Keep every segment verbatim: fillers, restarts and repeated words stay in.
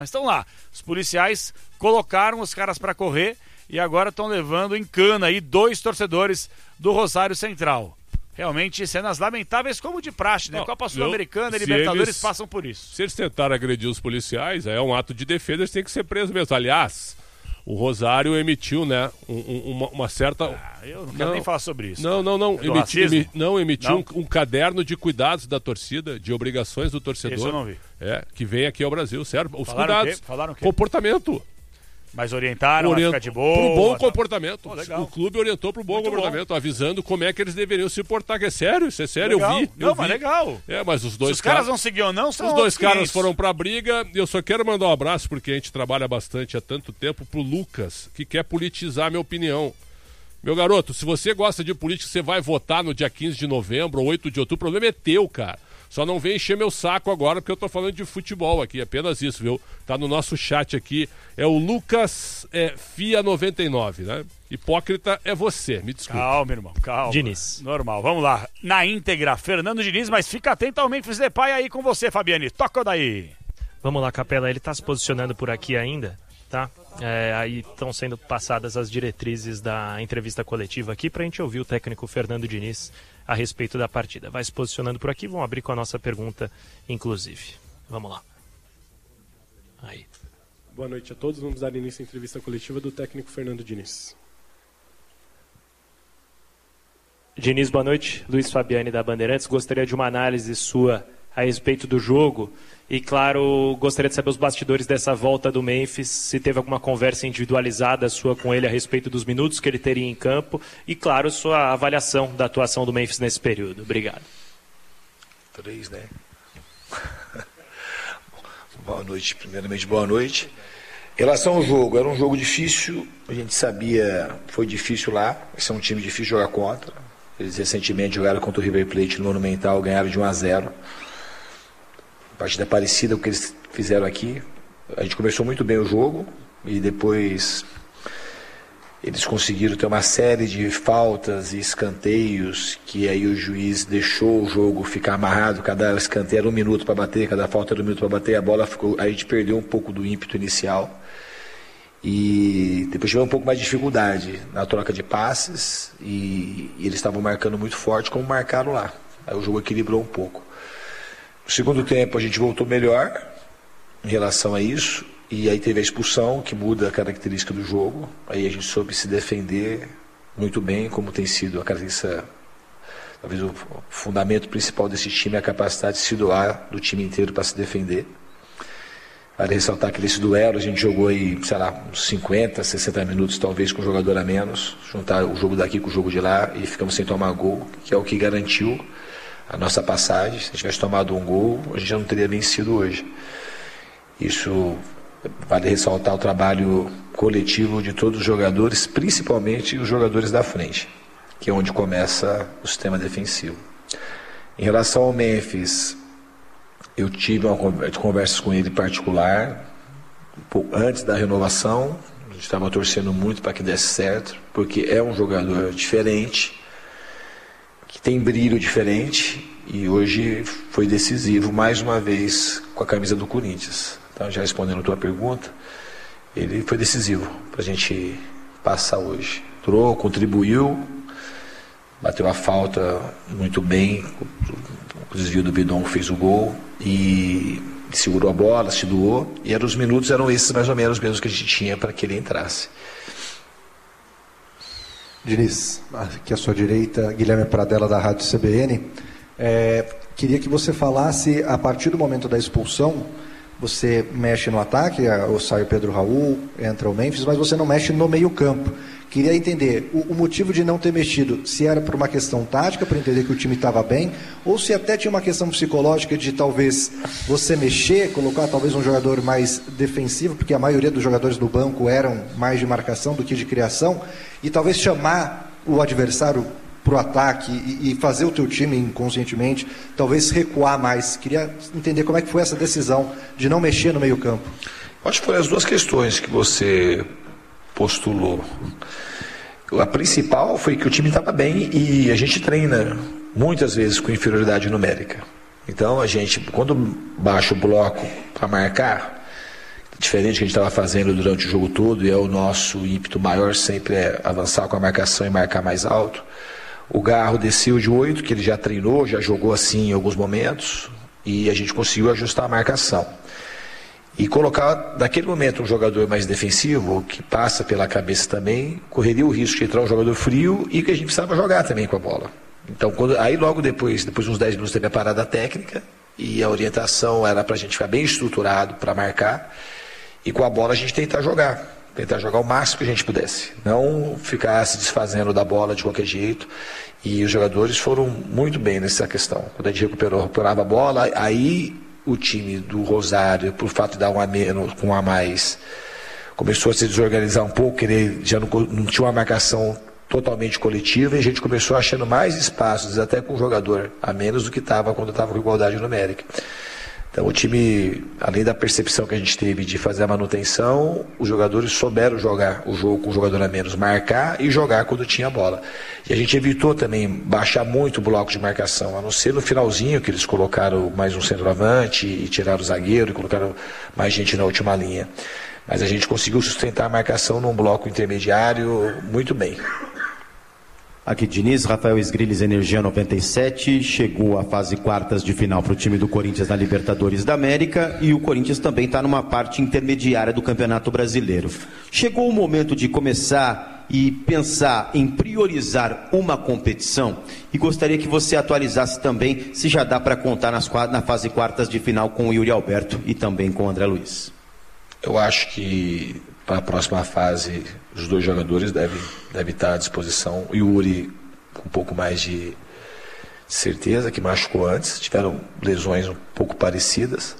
Mas estão lá, os policiais colocaram os caras para correr e agora estão levando em cana aí dois torcedores do Rosário Central. Realmente cenas lamentáveis como de praxe, né? Não, Copa Sul-Americana e se Libertadores eles, passam por isso. Se eles tentaram agredir os policiais, é um ato de defesa, eles têm que ser presos mesmo. Aliás, o Rosário emitiu, né, um, um, uma, uma certa... Ah, eu não quero não, nem falar sobre isso. Não, não, não. É Emiti, emi, não emitiu não? Um, um caderno de cuidados da torcida, de obrigações do torcedor. Isso eu não vi. É, que vem aqui ao Brasil, certo? Os Falaram cuidados. O quê? Falaram o quê? Comportamento. Mas orientaram Orient... a ficar de boa. Pro bom tá... comportamento. Pô, legal. O clube orientou pro bom Muito comportamento, bom. avisando como é que eles deveriam se portar. Que é sério, isso é sério, Legal. eu vi. Não, eu mas vi. legal. É, mas os dois Se os caras caras vão seguir ou não, são Os dois caras quinhentos. foram pra briga. E eu só quero mandar um abraço, porque a gente trabalha bastante há tanto tempo, pro Lucas, que quer politizar a minha opinião. Meu garoto, se você gosta de política, você vai votar no dia quinze de novembro ou oito de outubro, o problema é teu, cara. Só não vem encher meu saco agora, porque eu tô falando de futebol aqui, apenas isso, viu? Tá no nosso chat aqui, é o Lucas é, F I A noventa e nove, né? Hipócrita é você, me desculpe. Calma, irmão, calma. Diniz. Normal, vamos lá. Na íntegra, Fernando Diniz, mas fica atento ao Memphis Depay aí com você, Fabiane. Toca daí. Vamos lá, Capela, ele tá se posicionando por aqui ainda, tá? É, aí estão sendo passadas as diretrizes da entrevista coletiva aqui pra gente ouvir o técnico Fernando Diniz a respeito da partida. Vai se posicionando por aqui, vão abrir com a nossa pergunta, inclusive. Vamos lá. Aí. Boa noite a todos, vamos dar início à entrevista coletiva do técnico Fernando Diniz. Diniz, boa noite. Luiz Fabiani da Bandeirantes. Gostaria de uma análise sua a respeito do jogo. E, claro, gostaria de saber os bastidores dessa volta do Memphis, se teve alguma conversa individualizada sua com ele a respeito dos minutos que ele teria em campo. E, claro, sua avaliação da atuação do Memphis nesse período. Obrigado. Três, né? Boa noite, primeiramente, boa noite. Em relação ao jogo, era um jogo difícil, a gente sabia, foi difícil lá, esse é um time difícil de jogar contra. Eles recentemente jogaram contra o River Plate no Monumental, ganharam de um a zero. Partida parecida com o que eles fizeram aqui. A gente começou muito bem o jogo e depois eles conseguiram ter uma série de faltas e escanteios que aí o juiz deixou o jogo ficar amarrado. Cada escanteio era um minuto para bater, cada falta era um minuto para bater. A bola ficou, a gente perdeu um pouco do ímpeto inicial e depois tivemos um pouco mais de dificuldade na troca de passes e, e eles estavam marcando muito forte como marcaram lá. Aí o jogo equilibrou um pouco. No segundo tempo a gente voltou melhor em relação a isso, e aí teve a expulsão, que muda a característica do jogo, aí a gente soube se defender muito bem, como tem sido a característica, talvez o fundamento principal desse time é a capacidade de se doar do time inteiro para se defender. Vale ressaltar que nesse duelo a gente jogou aí, sei lá, uns cinquenta, sessenta minutos talvez com um jogador a menos, juntar o jogo daqui com o jogo de lá e ficamos sem tomar gol, que é o que garantiu a nossa passagem. Se a gente tivesse tomado um gol, a gente já não teria vencido hoje. Isso vale ressaltar o trabalho coletivo de todos os jogadores, principalmente os jogadores da frente, que é onde começa o sistema defensivo. Em relação ao Memphis, eu tive uma conversa com ele em particular, um pouco antes da renovação. A gente estava torcendo muito para que desse certo, porque é um jogador diferente, que tem brilho diferente, e hoje foi decisivo mais uma vez com a camisa do Corinthians. Então, já respondendo a tua pergunta, ele foi decisivo para a gente passar hoje. Entrou, contribuiu, bateu a falta muito bem, o desvio do Bidon fez o gol e segurou a bola, se doou, e eram, os minutos eram esses mais ou menos mesmo que a gente tinha para que ele entrasse. Diniz, aqui à sua direita, Guilherme Pradella da Rádio C B N. É, queria que você falasse, a partir do momento da expulsão, você mexe no ataque, sai o Pedro Raul, entra o Memphis, mas você não mexe no meio campo. Queria entender o, o motivo de não ter mexido, se era por uma questão tática, para entender que o time estava bem, ou se até tinha uma questão psicológica de talvez você mexer, colocar talvez um jogador mais defensivo, porque a maioria dos jogadores do banco eram mais de marcação do que de criação, e talvez chamar o adversário para o ataque e, e fazer o teu time inconscientemente, talvez recuar mais. Queria entender como é que foi essa decisão de não mexer no meio campo. Acho que foram as duas questões que você postulou. A principal foi que o time estava bem e a gente treina muitas vezes com inferioridade numérica. Então a gente, quando baixa o bloco para marcar, diferente que a gente estava fazendo durante o jogo todo, e é o nosso ímpeto maior sempre é avançar com a marcação e marcar mais alto. O Garro desceu de oito, que ele já treinou, já jogou assim em alguns momentos, e a gente conseguiu ajustar a marcação. E colocar, naquele momento, um jogador mais defensivo, que passa pela cabeça também, correria o risco de entrar um jogador frio e que a gente precisava jogar também com a bola. Então, quando, aí logo depois, depois de uns dez minutos, teve a parada técnica, e a orientação era para a gente ficar bem estruturado para marcar, e com a bola a gente tentar jogar. Tentar jogar o máximo que a gente pudesse. Não ficar se desfazendo da bola de qualquer jeito. E os jogadores foram muito bem nessa questão. Quando a gente recuperou, recuperava a bola, aí o time do Rosário, por fato de dar um a menos, com um a mais, começou a se desorganizar um pouco, ele já não, não tinha uma marcação totalmente coletiva, e a gente começou achando mais espaços, até com o jogador a menos do que estava quando estava com igualdade numérica. Então o time, além da percepção que a gente teve de fazer a manutenção, os jogadores souberam jogar o jogo com o jogador a menos, marcar e jogar quando tinha a bola. E a gente evitou também baixar muito o bloco de marcação, a não ser no finalzinho, que eles colocaram mais um centroavante e tiraram o zagueiro e colocaram mais gente na última linha. Mas a gente conseguiu sustentar a marcação num bloco intermediário muito bem. Aqui Diniz, Rafael Esgrilles, Energia noventa e sete, chegou à fase quartas de final para o time do Corinthians na Libertadores da América, e o Corinthians também está numa parte intermediária do Campeonato Brasileiro. Chegou o momento de começar e pensar em priorizar uma competição, e gostaria que você atualizasse também se já dá para contar nas, na fase quartas de final com o Yuri Alberto e também com o André Luiz. Eu acho que para a próxima fase os dois jogadores devem, devem estar à disposição. O Yuri com um pouco mais de certeza, que machucou antes, tiveram lesões um pouco parecidas.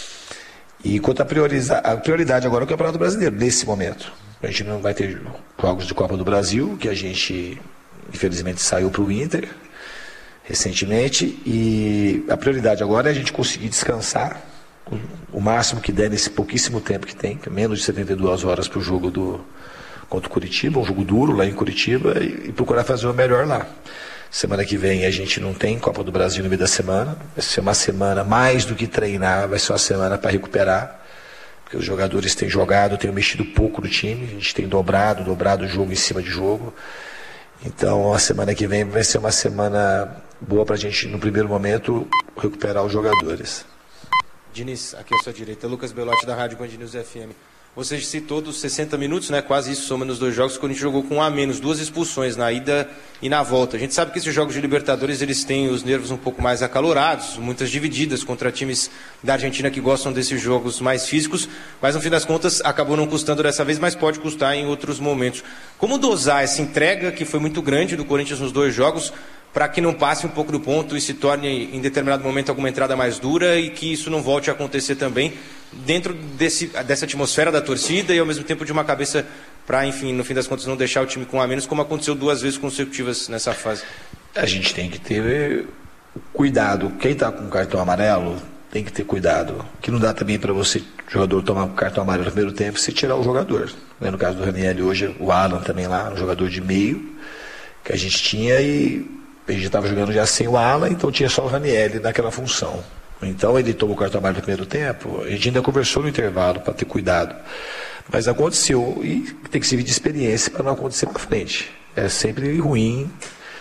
E quanto a, priorizar, a prioridade agora é o Campeonato Brasileiro, nesse momento. A gente não vai ter jogos de Copa do Brasil, que a gente infelizmente saiu para o Inter recentemente, e a prioridade agora é a gente conseguir descansar o máximo que der nesse pouquíssimo tempo que tem, que é menos de setenta e duas horas para o jogo do, contra o Curitiba, um jogo duro lá em Curitiba, e, e procurar fazer o melhor lá. Semana que vem a gente não tem Copa do Brasil no meio da semana, vai ser uma semana mais do que treinar, vai ser uma semana para recuperar, porque os jogadores têm jogado, têm mexido pouco no time, a gente tem dobrado, dobrado o jogo em cima de jogo. Então a semana que vem vai ser uma semana boa para a gente, no primeiro momento, recuperar os jogadores. Diniz, aqui à sua direita, Lucas Belotti da Rádio Band News F M. Você citou dos sessenta minutos, né, quase isso, soma nos dois jogos, quando a gente jogou com um a menos, duas expulsões na ida e na volta. A gente sabe que esses jogos de Libertadores, eles têm os nervos um pouco mais acalorados, muitas divididas contra times da Argentina que gostam desses jogos mais físicos, mas no fim das contas acabou não custando dessa vez, mas pode custar em outros momentos. Como dosar essa entrega que foi muito grande do Corinthians nos dois jogos, para que não passe um pouco do ponto e se torne em determinado momento alguma entrada mais dura, e que isso não volte a acontecer também dentro desse, dessa atmosfera da torcida e ao mesmo tempo de uma cabeça para, enfim, no fim das contas não deixar o time com a menos, como aconteceu duas vezes consecutivas nessa fase? A gente tem que ter cuidado. Quem está com cartão amarelo tem que ter cuidado, que não dá também para você, o jogador tomar um cartão amarelo no primeiro tempo, se tirar o jogador, né? No caso do Ranieri hoje, o Alan também lá, um jogador de meio que a gente tinha, e a gente estava jogando já sem o Alan, então tinha só o Ranieri naquela função. Então ele tomou o cartão amarelo no primeiro tempo, a gente ainda conversou no intervalo para ter cuidado. Mas aconteceu, e tem que servir de experiência para não acontecer para frente. É sempre ruim.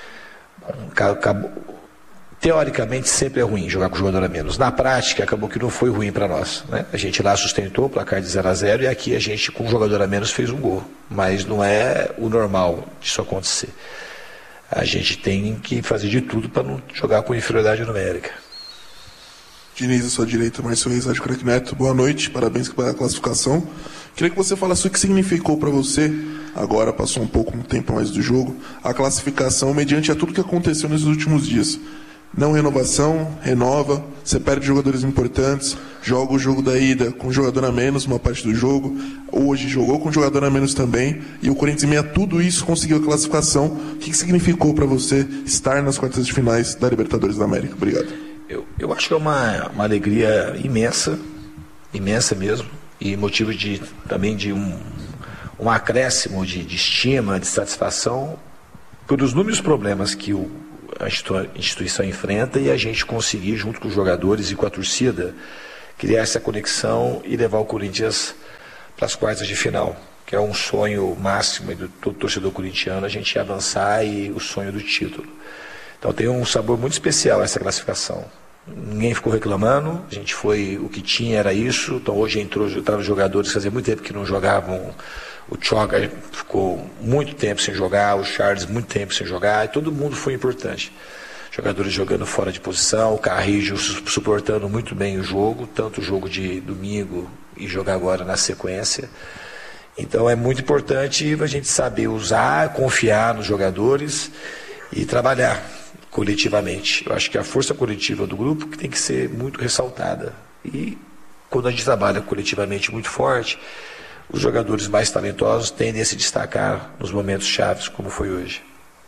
Acabou, teoricamente sempre é ruim jogar com o jogador a menos. Na prática acabou que não foi ruim para nós, né? A gente lá sustentou o placar de zero a zero, e aqui a gente com o jogador a menos fez um gol. Mas não é o normal disso acontecer. A gente tem que fazer de tudo para não jogar com inferioridade numérica. Diniz, à sua direita, Marcelo Reis, Rádio Craque Neto. Boa noite, parabéns pela classificação. Queria que você falasse o que significou para você, agora passou um pouco um tempo mais do jogo, a classificação mediante a tudo que aconteceu nesses últimos dias. Não renovação, renova, você perde jogadores importantes, joga o jogo da ida com jogador a menos, uma parte do jogo, hoje jogou com jogador a menos também, e o Corinthians, em meio a tudo isso, conseguiu a classificação. O que significou para você estar nas quartas de finais da Libertadores da América? Obrigado. Eu, eu acho que é uma, uma alegria imensa, imensa mesmo, e motivo de, também de um, um acréscimo de, de estima, de satisfação, pelos inúmeros problemas que o a instituição enfrenta, e a gente conseguir, junto com os jogadores e com a torcida, criar essa conexão e levar o Corinthians para as quartas de final, que é um sonho máximo do todo torcedor corintiano, a gente avançar e o sonho do título. Então tem um sabor muito especial essa classificação. Ninguém ficou reclamando, a gente foi, o que tinha era isso, então hoje entrou, entraram jogadores, fazia muito tempo que não jogavam, o Choga ficou muito tempo sem jogar, o Charles muito tempo sem jogar, e todo mundo foi importante. Jogadores jogando fora de posição, o Carrijo suportando muito bem o jogo, tanto o jogo de domingo e jogar agora na sequência. Então é muito importante a gente saber usar, confiar nos jogadores e trabalhar coletivamente. Eu acho que a força coletiva do grupo que tem que ser muito ressaltada. E quando a gente trabalha coletivamente muito forte, os jogadores mais talentosos tendem a se destacar nos momentos chaves, como foi hoje.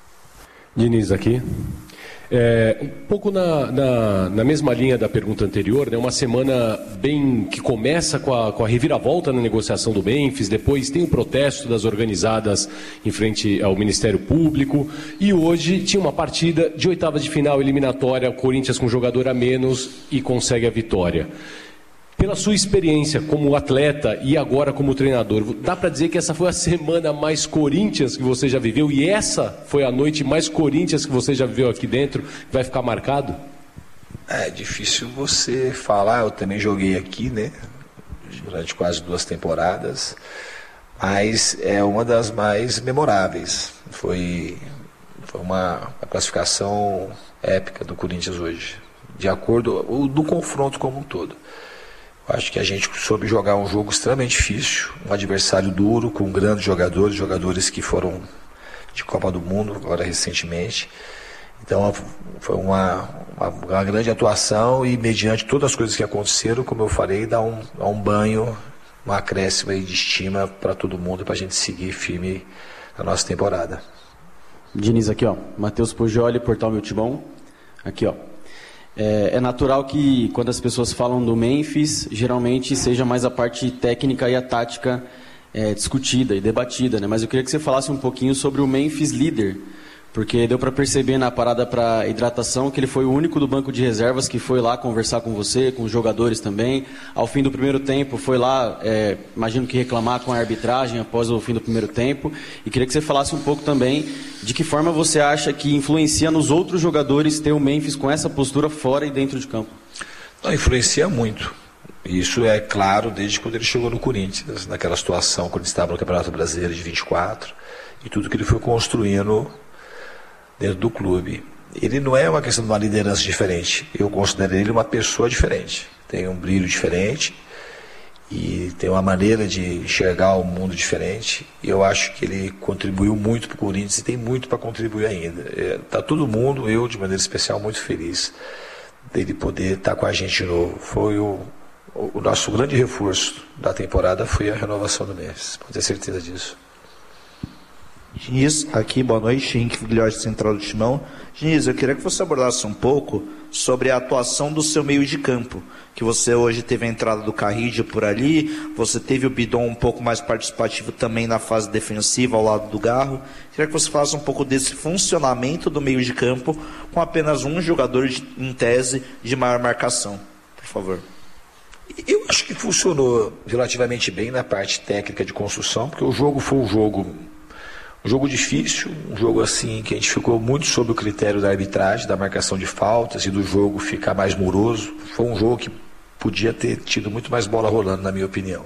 Diniz aqui. É, um pouco na, na, na mesma linha da pergunta anterior, né, uma semana bem que começa com a, com a reviravolta na negociação do Memphis, depois tem o protesto das organizadas em frente ao Ministério Público, e hoje tinha uma partida de oitavas de final eliminatória, o Corinthians com jogador a menos e consegue a vitória. Pela sua experiência como atleta e agora como treinador, dá para dizer que essa foi a semana mais Corinthians que você já viveu e essa foi a noite mais Corinthians que você já viveu aqui dentro, vai ficar marcado? É difícil você falar, eu também joguei aqui, né, durante quase duas temporadas, mas é uma das mais memoráveis. Foi, foi uma, uma classificação épica do Corinthians hoje, de acordo com do confronto como um todo. Acho que a gente soube jogar um jogo extremamente difícil, um adversário duro, com grandes jogadores, jogadores que foram de Copa do Mundo, agora recentemente. Então foi uma, uma, uma grande atuação e mediante todas as coisas que aconteceram, como eu falei, dá um, dá um banho, um acréscimo aí de estima para todo mundo, para a gente seguir firme na nossa temporada. Diniz aqui, ó, Matheus Pujoli, Portal Meu Timão, aqui, ó. É, é natural que quando as pessoas falam do Memphis, geralmente seja mais a parte técnica e a tática é, discutida e debatida, né? Mas eu queria que você falasse um pouquinho sobre o Memphis líder, porque deu para perceber na parada para hidratação que ele foi o único do banco de reservas que foi lá conversar com você, com os jogadores também. Ao fim do primeiro tempo foi lá, é, imagino que reclamar com a arbitragem após o fim do primeiro tempo. E queria que você falasse um pouco também de que forma você acha que influencia nos outros jogadores ter o Memphis com essa postura fora e dentro de campo. Não, influencia muito. Isso é claro desde quando ele chegou no Corinthians, naquela situação quando ele estava no Campeonato Brasileiro de vinte e quatro, e tudo que ele foi construindo dentro do clube. Ele não é uma questão de uma liderança diferente. Eu considero ele uma pessoa diferente. Tem um brilho diferente e tem uma maneira de enxergar o mundo diferente. E eu acho que ele contribuiu muito para o Corinthians e tem muito para contribuir ainda. Está todo mundo, eu de maneira especial, muito feliz dele poder estar com a gente de novo. Foi o, o nosso grande reforço da temporada, foi a renovação do Memphis. Pode ter certeza disso. Diniz, aqui, boa noite, Henrique Figliotti, Central do Timão. Diniz, eu queria que você abordasse um pouco sobre a atuação do seu meio de campo, que você hoje teve a entrada do Carrijo por ali, você teve o Bidon um pouco mais participativo também na fase defensiva ao lado do Garro. Queria que você falasse um pouco desse funcionamento do meio de campo com apenas um jogador de, em tese de maior marcação, por favor. Eu acho que funcionou relativamente bem na parte técnica de construção, porque o jogo foi um jogo Um jogo difícil, um jogo assim que a gente ficou muito sob o critério da arbitragem, da marcação de faltas e do jogo ficar mais moroso. Foi um jogo que podia ter tido muito mais bola rolando, na minha opinião.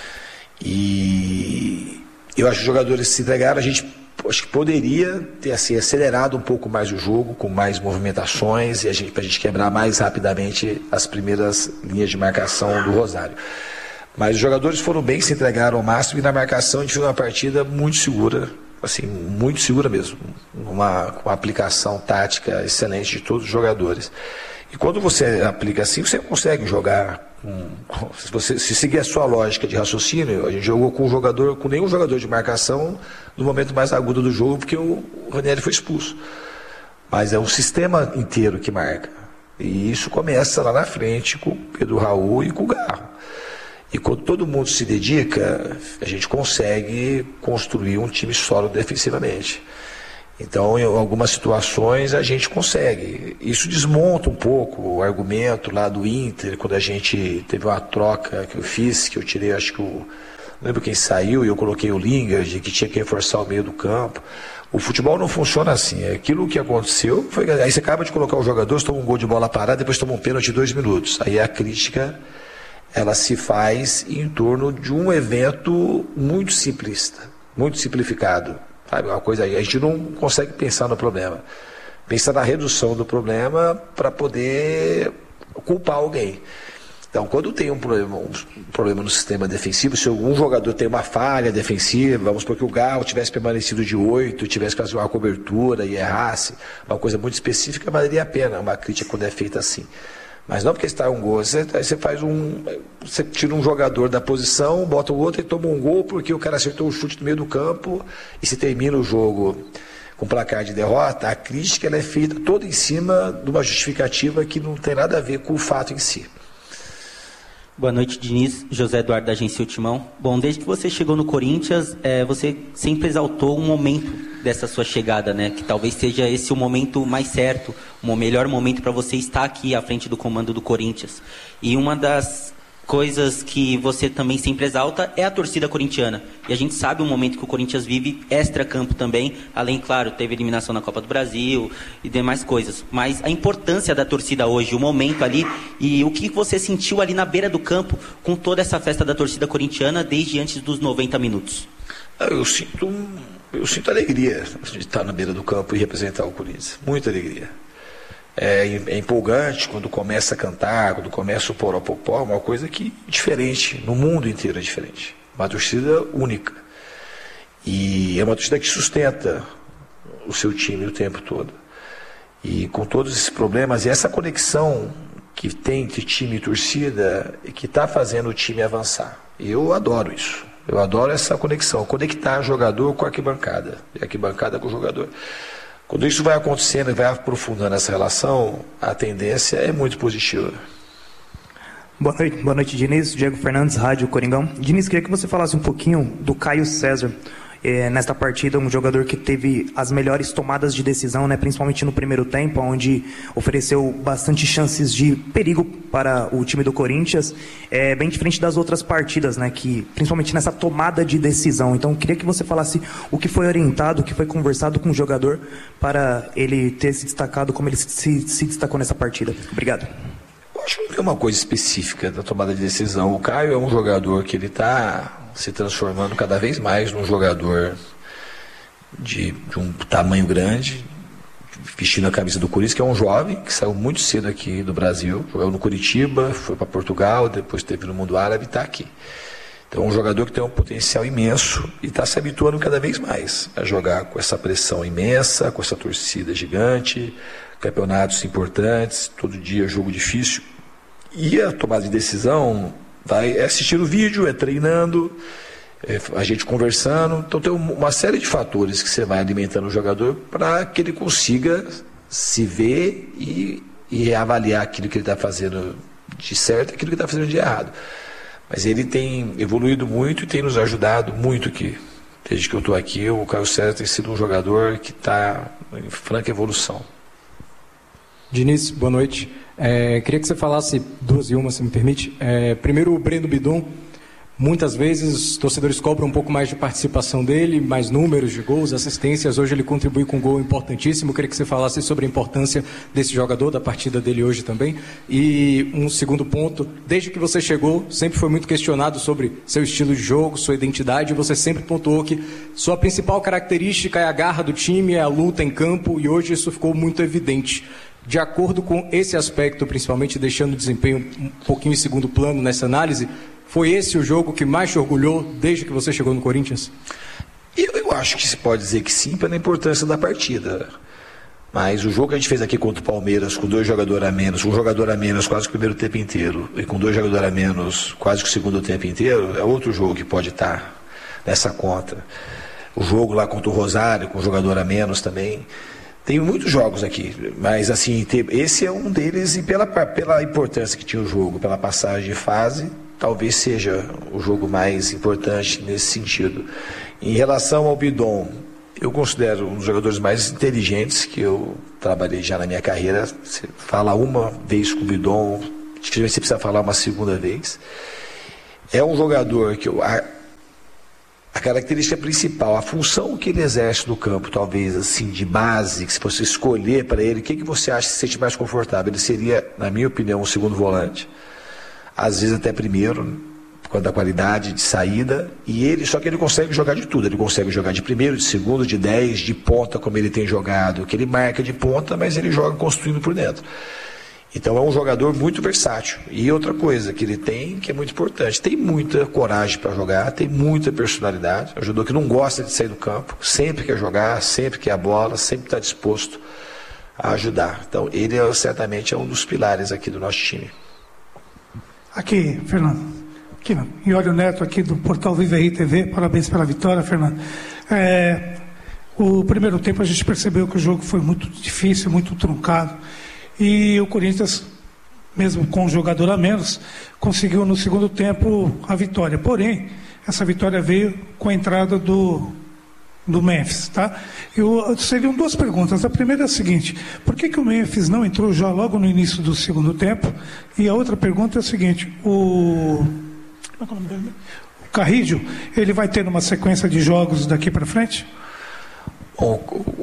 E eu acho que os jogadores se entregaram, a gente acho que poderia ter assim, acelerado um pouco mais o jogo, com mais movimentações, e a gente, para a gente quebrar mais rapidamente as primeiras linhas de marcação do Rosário. Mas os jogadores foram bem, se entregaram ao máximo, e na marcação a gente fez uma partida muito segura, assim, muito segura mesmo, uma, uma aplicação tática excelente de todos os jogadores. E quando você aplica assim, você consegue jogar, com, se você se seguir a sua lógica de raciocínio, a gente jogou com um jogador, com nenhum jogador de marcação no momento mais agudo do jogo, porque o, o Ranieri foi expulso. Mas é um sistema inteiro que marca. E isso começa lá na frente com o Pedro Raul e com o Garro. E quando todo mundo se dedica, a gente consegue construir um time sólido defensivamente. Então, em algumas situações, a gente consegue. Isso desmonta um pouco o argumento lá do Inter, quando a gente teve uma troca que eu fiz, que eu tirei, acho que o lembro quem saiu e eu coloquei o Lingard, que tinha que reforçar o meio do campo. O futebol não funciona assim. Aquilo que aconteceu foi. Aí você acaba de colocar os jogadores, toma um gol de bola parada, depois toma um pênalti de dois minutos. Aí a crítica ela se faz em torno de um evento muito simplista, muito simplificado. Sabe? Uma coisa aí. A gente não consegue pensar no problema. Pensa na redução do problema para poder culpar alguém. Então, quando tem um problema, um problema no sistema defensivo, se algum jogador tem uma falha defensiva, vamos supor que o Gal tivesse permanecido de oito, tivesse que fazer uma cobertura e errasse, uma coisa muito específica, valeria a pena uma crítica quando é feita assim. Mas não porque está um gol, você, aí você faz um. Você tira um jogador da posição, bota o outro e toma um gol porque o cara acertou o chute no meio do campo e se termina o jogo com placar de derrota. A crítica ela é feita toda em cima de uma justificativa que não tem nada a ver com o fato em si. Boa noite, Diniz. José Eduardo, da agência Ultimão. Bom, desde que você chegou no Corinthians, é, você sempre exaltou um momento dessa sua chegada, né? Que talvez seja esse o momento mais certo, o melhor momento para você estar aqui à frente do comando do Corinthians. E uma das coisas que você também sempre exalta é a torcida corintiana. E a gente sabe o momento que o Corinthians vive extra-campo também, além, claro, teve eliminação na Copa do Brasil e demais coisas. Mas a importância da torcida hoje, o momento ali, e o que você sentiu ali na beira do campo com toda essa festa da torcida corintiana desde antes dos noventa minutos? Eu sinto, eu sinto alegria de estar na beira do campo e representar o Corinthians. Muita alegria. É, é empolgante quando começa a cantar, quando começa o poró-popó, uma coisa que é diferente, no mundo inteiro é diferente. Uma torcida única. E é uma torcida que sustenta o seu time o tempo todo. E com todos esses problemas, e essa conexão que tem entre time e torcida, que está fazendo o time avançar. E eu adoro isso. Eu adoro essa conexão, conectar jogador com a arquibancada, e a arquibancada com o jogador. Quando isso vai acontecendo e vai aprofundando essa relação, a tendência é muito positiva. Boa noite, boa noite, Diniz. Diego Fernandes, Rádio Coringão. Diniz, queria que você falasse um pouquinho do Caio César. É, nesta partida, um jogador que teve as melhores tomadas de decisão, né, principalmente no primeiro tempo, onde ofereceu bastante chances de perigo para o time do Corinthians, é, bem diferente das outras partidas, né, que, principalmente nessa tomada de decisão. Então, queria que você falasse o que foi orientado, o que foi conversado com o jogador para ele ter se destacado como ele se, se destacou nessa partida. Obrigado. Eu acho que não tem uma coisa específica da tomada de decisão. O Caio é um jogador que ele está se transformando cada vez mais num jogador de, de um tamanho grande, vestindo a camisa do Corinthians, que é um jovem que saiu muito cedo aqui do Brasil, jogou no Curitiba, foi para Portugal, depois esteve no mundo árabe e está aqui. Então é um jogador que tem um potencial imenso e está se habituando cada vez mais a jogar com essa pressão imensa, com essa torcida gigante, campeonatos importantes, todo dia jogo difícil. E a tomada de decisão vai assistindo o vídeo, é treinando, é a gente conversando. Então tem uma série de fatores que você vai alimentando o jogador para que ele consiga se ver e, e avaliar aquilo que ele está fazendo de certo e aquilo que está fazendo de errado. Mas ele tem evoluído muito e tem nos ajudado muito aqui. Desde que eu estou aqui, o Caio César tem sido um jogador que está em franca evolução. Diniz, boa noite. É, queria que você falasse duas e uma, se me permite. É, primeiro, o Breno Bidon. Muitas vezes os torcedores cobram um pouco mais de participação dele, mais números de gols, assistências. Hoje ele contribui com um gol importantíssimo. Queria que você falasse sobre a importância desse jogador, da partida dele hoje também. E um segundo ponto, desde que você chegou, sempre foi muito questionado sobre seu estilo de jogo, sua identidade. Você sempre pontuou que sua principal característica é a garra do time, é a luta em campo, e hoje isso ficou muito evidente. De acordo com esse aspecto, principalmente deixando o desempenho um pouquinho em segundo plano nessa análise, foi esse o jogo que mais te orgulhou desde que você chegou no Corinthians? Eu, eu acho que se pode dizer que sim, pela importância da partida. Mas o jogo que a gente fez aqui contra o Palmeiras, com dois jogadores a menos, um jogador a menos quase que o primeiro tempo inteiro, e com dois jogadores a menos quase que o segundo tempo inteiro, é outro jogo que pode estar nessa conta. O jogo lá contra o Rosário, com um jogador a menos também. Tem muitos jogos aqui, mas assim, esse é um deles, e pela, pela importância que tinha o jogo, pela passagem de fase, talvez seja o jogo mais importante nesse sentido. Em relação ao Bidon, eu considero um dos jogadores mais inteligentes que eu trabalhei já na minha carreira. Você fala uma vez com o Bidon, dificilmente você precisa falar uma segunda vez. É um jogador que eu a característica principal, a função que ele exerce no campo, talvez assim, de base, que se você escolher para ele, o que, que você acha que se sente mais confortável? Ele seria, na minha opinião, um segundo volante. Às vezes até primeiro, por conta da qualidade de saída, e ele, só que ele consegue jogar de tudo, ele consegue jogar de primeiro, de segundo, de dez, de ponta, como ele tem jogado, que ele marca de ponta, mas ele joga construindo por dentro. Então é um jogador muito versátil. E outra coisa que ele tem, que é muito importante, tem muita coragem para jogar, tem muita personalidade, é um jogador que não gosta de sair do campo, sempre quer jogar, sempre quer a bola, sempre está disposto a ajudar. Então ele é, certamente é um dos pilares aqui do nosso time. Aqui, Fernando. Aqui, Iólio Neto, aqui do Portal Vive Aí T V. Parabéns pela vitória, Fernando. É, o primeiro tempo a gente percebeu que o jogo foi muito difícil, muito truncado. E o Corinthians, mesmo com um jogador a menos, conseguiu no segundo tempo a vitória. Porém, essa vitória veio com a entrada do, do Memphis, tá? Eu, seriam duas perguntas. A primeira é a seguinte: por que, que o Memphis não entrou já logo no início do segundo tempo? E a outra pergunta é a seguinte: o, como é que é o nome dele? O Carrillo, ele vai ter uma sequência de jogos daqui para frente? Bom,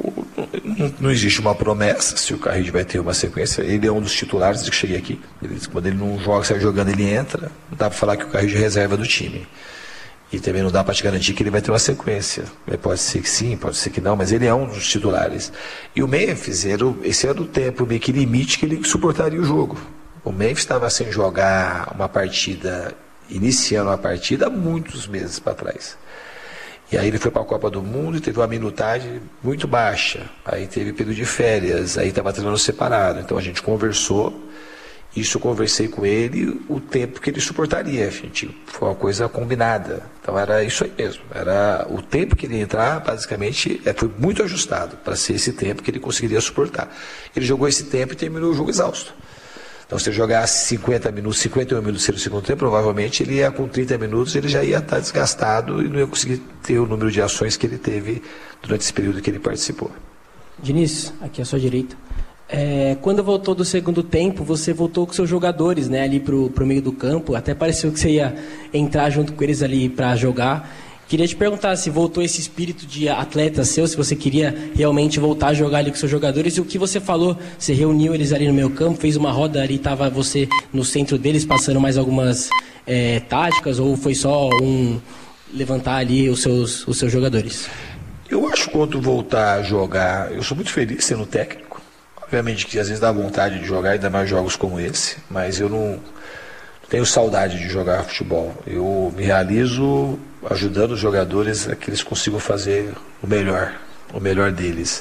não existe uma promessa se o Carrillo vai ter uma sequência. Ele é um dos titulares desde que cheguei aqui. Ele, quando ele não joga, sai jogando, ele entra. Não dá para falar que o Carrillo é reserva do time. E também não dá para te garantir que ele vai ter uma sequência. Pode ser que sim, pode ser que não, mas ele é um dos titulares. E o Memphis, era o, esse era o tempo meio que limite que ele suportaria o jogo. O Memphis estava sem jogar uma partida, iniciando a partida há muitos meses para trás. E aí ele foi para a Copa do Mundo e teve uma minutagem muito baixa. Aí teve período de férias, aí estava treinando separado. Então a gente conversou, isso eu conversei com ele, o tempo que ele suportaria. A gente, foi uma coisa combinada. Então era isso aí mesmo. Era o tempo que ele ia entrar, basicamente, foi muito ajustado para ser esse tempo que ele conseguiria suportar. Ele jogou esse tempo e terminou o jogo exausto. Então, se ele jogasse cinquenta minutos, cinquenta e um minutos no segundo tempo, provavelmente ele ia com trinta minutos, ele já ia estar desgastado e não ia conseguir ter o número de ações que ele teve durante esse período que ele participou. Diniz, aqui à sua direita. É, quando voltou do segundo tempo, você voltou com seus jogadores, né, ali pro, pro meio do campo. Até pareceu que você ia entrar junto com eles ali para jogar. Queria te perguntar se voltou esse espírito de atleta seu, se você queria realmente voltar a jogar ali com seus jogadores, e o que você falou, você reuniu eles ali no meio campo, fez uma roda ali, estava você no centro deles, passando mais algumas é, táticas, ou foi só um levantar ali os seus, os seus jogadores? Eu acho que quando voltar a jogar, eu sou muito feliz sendo técnico, obviamente que às vezes dá vontade de jogar, ainda mais jogos como esse, mas eu não tenho saudade de jogar futebol. Eu me realizo ajudando os jogadores a que eles consigam fazer o melhor, o melhor deles.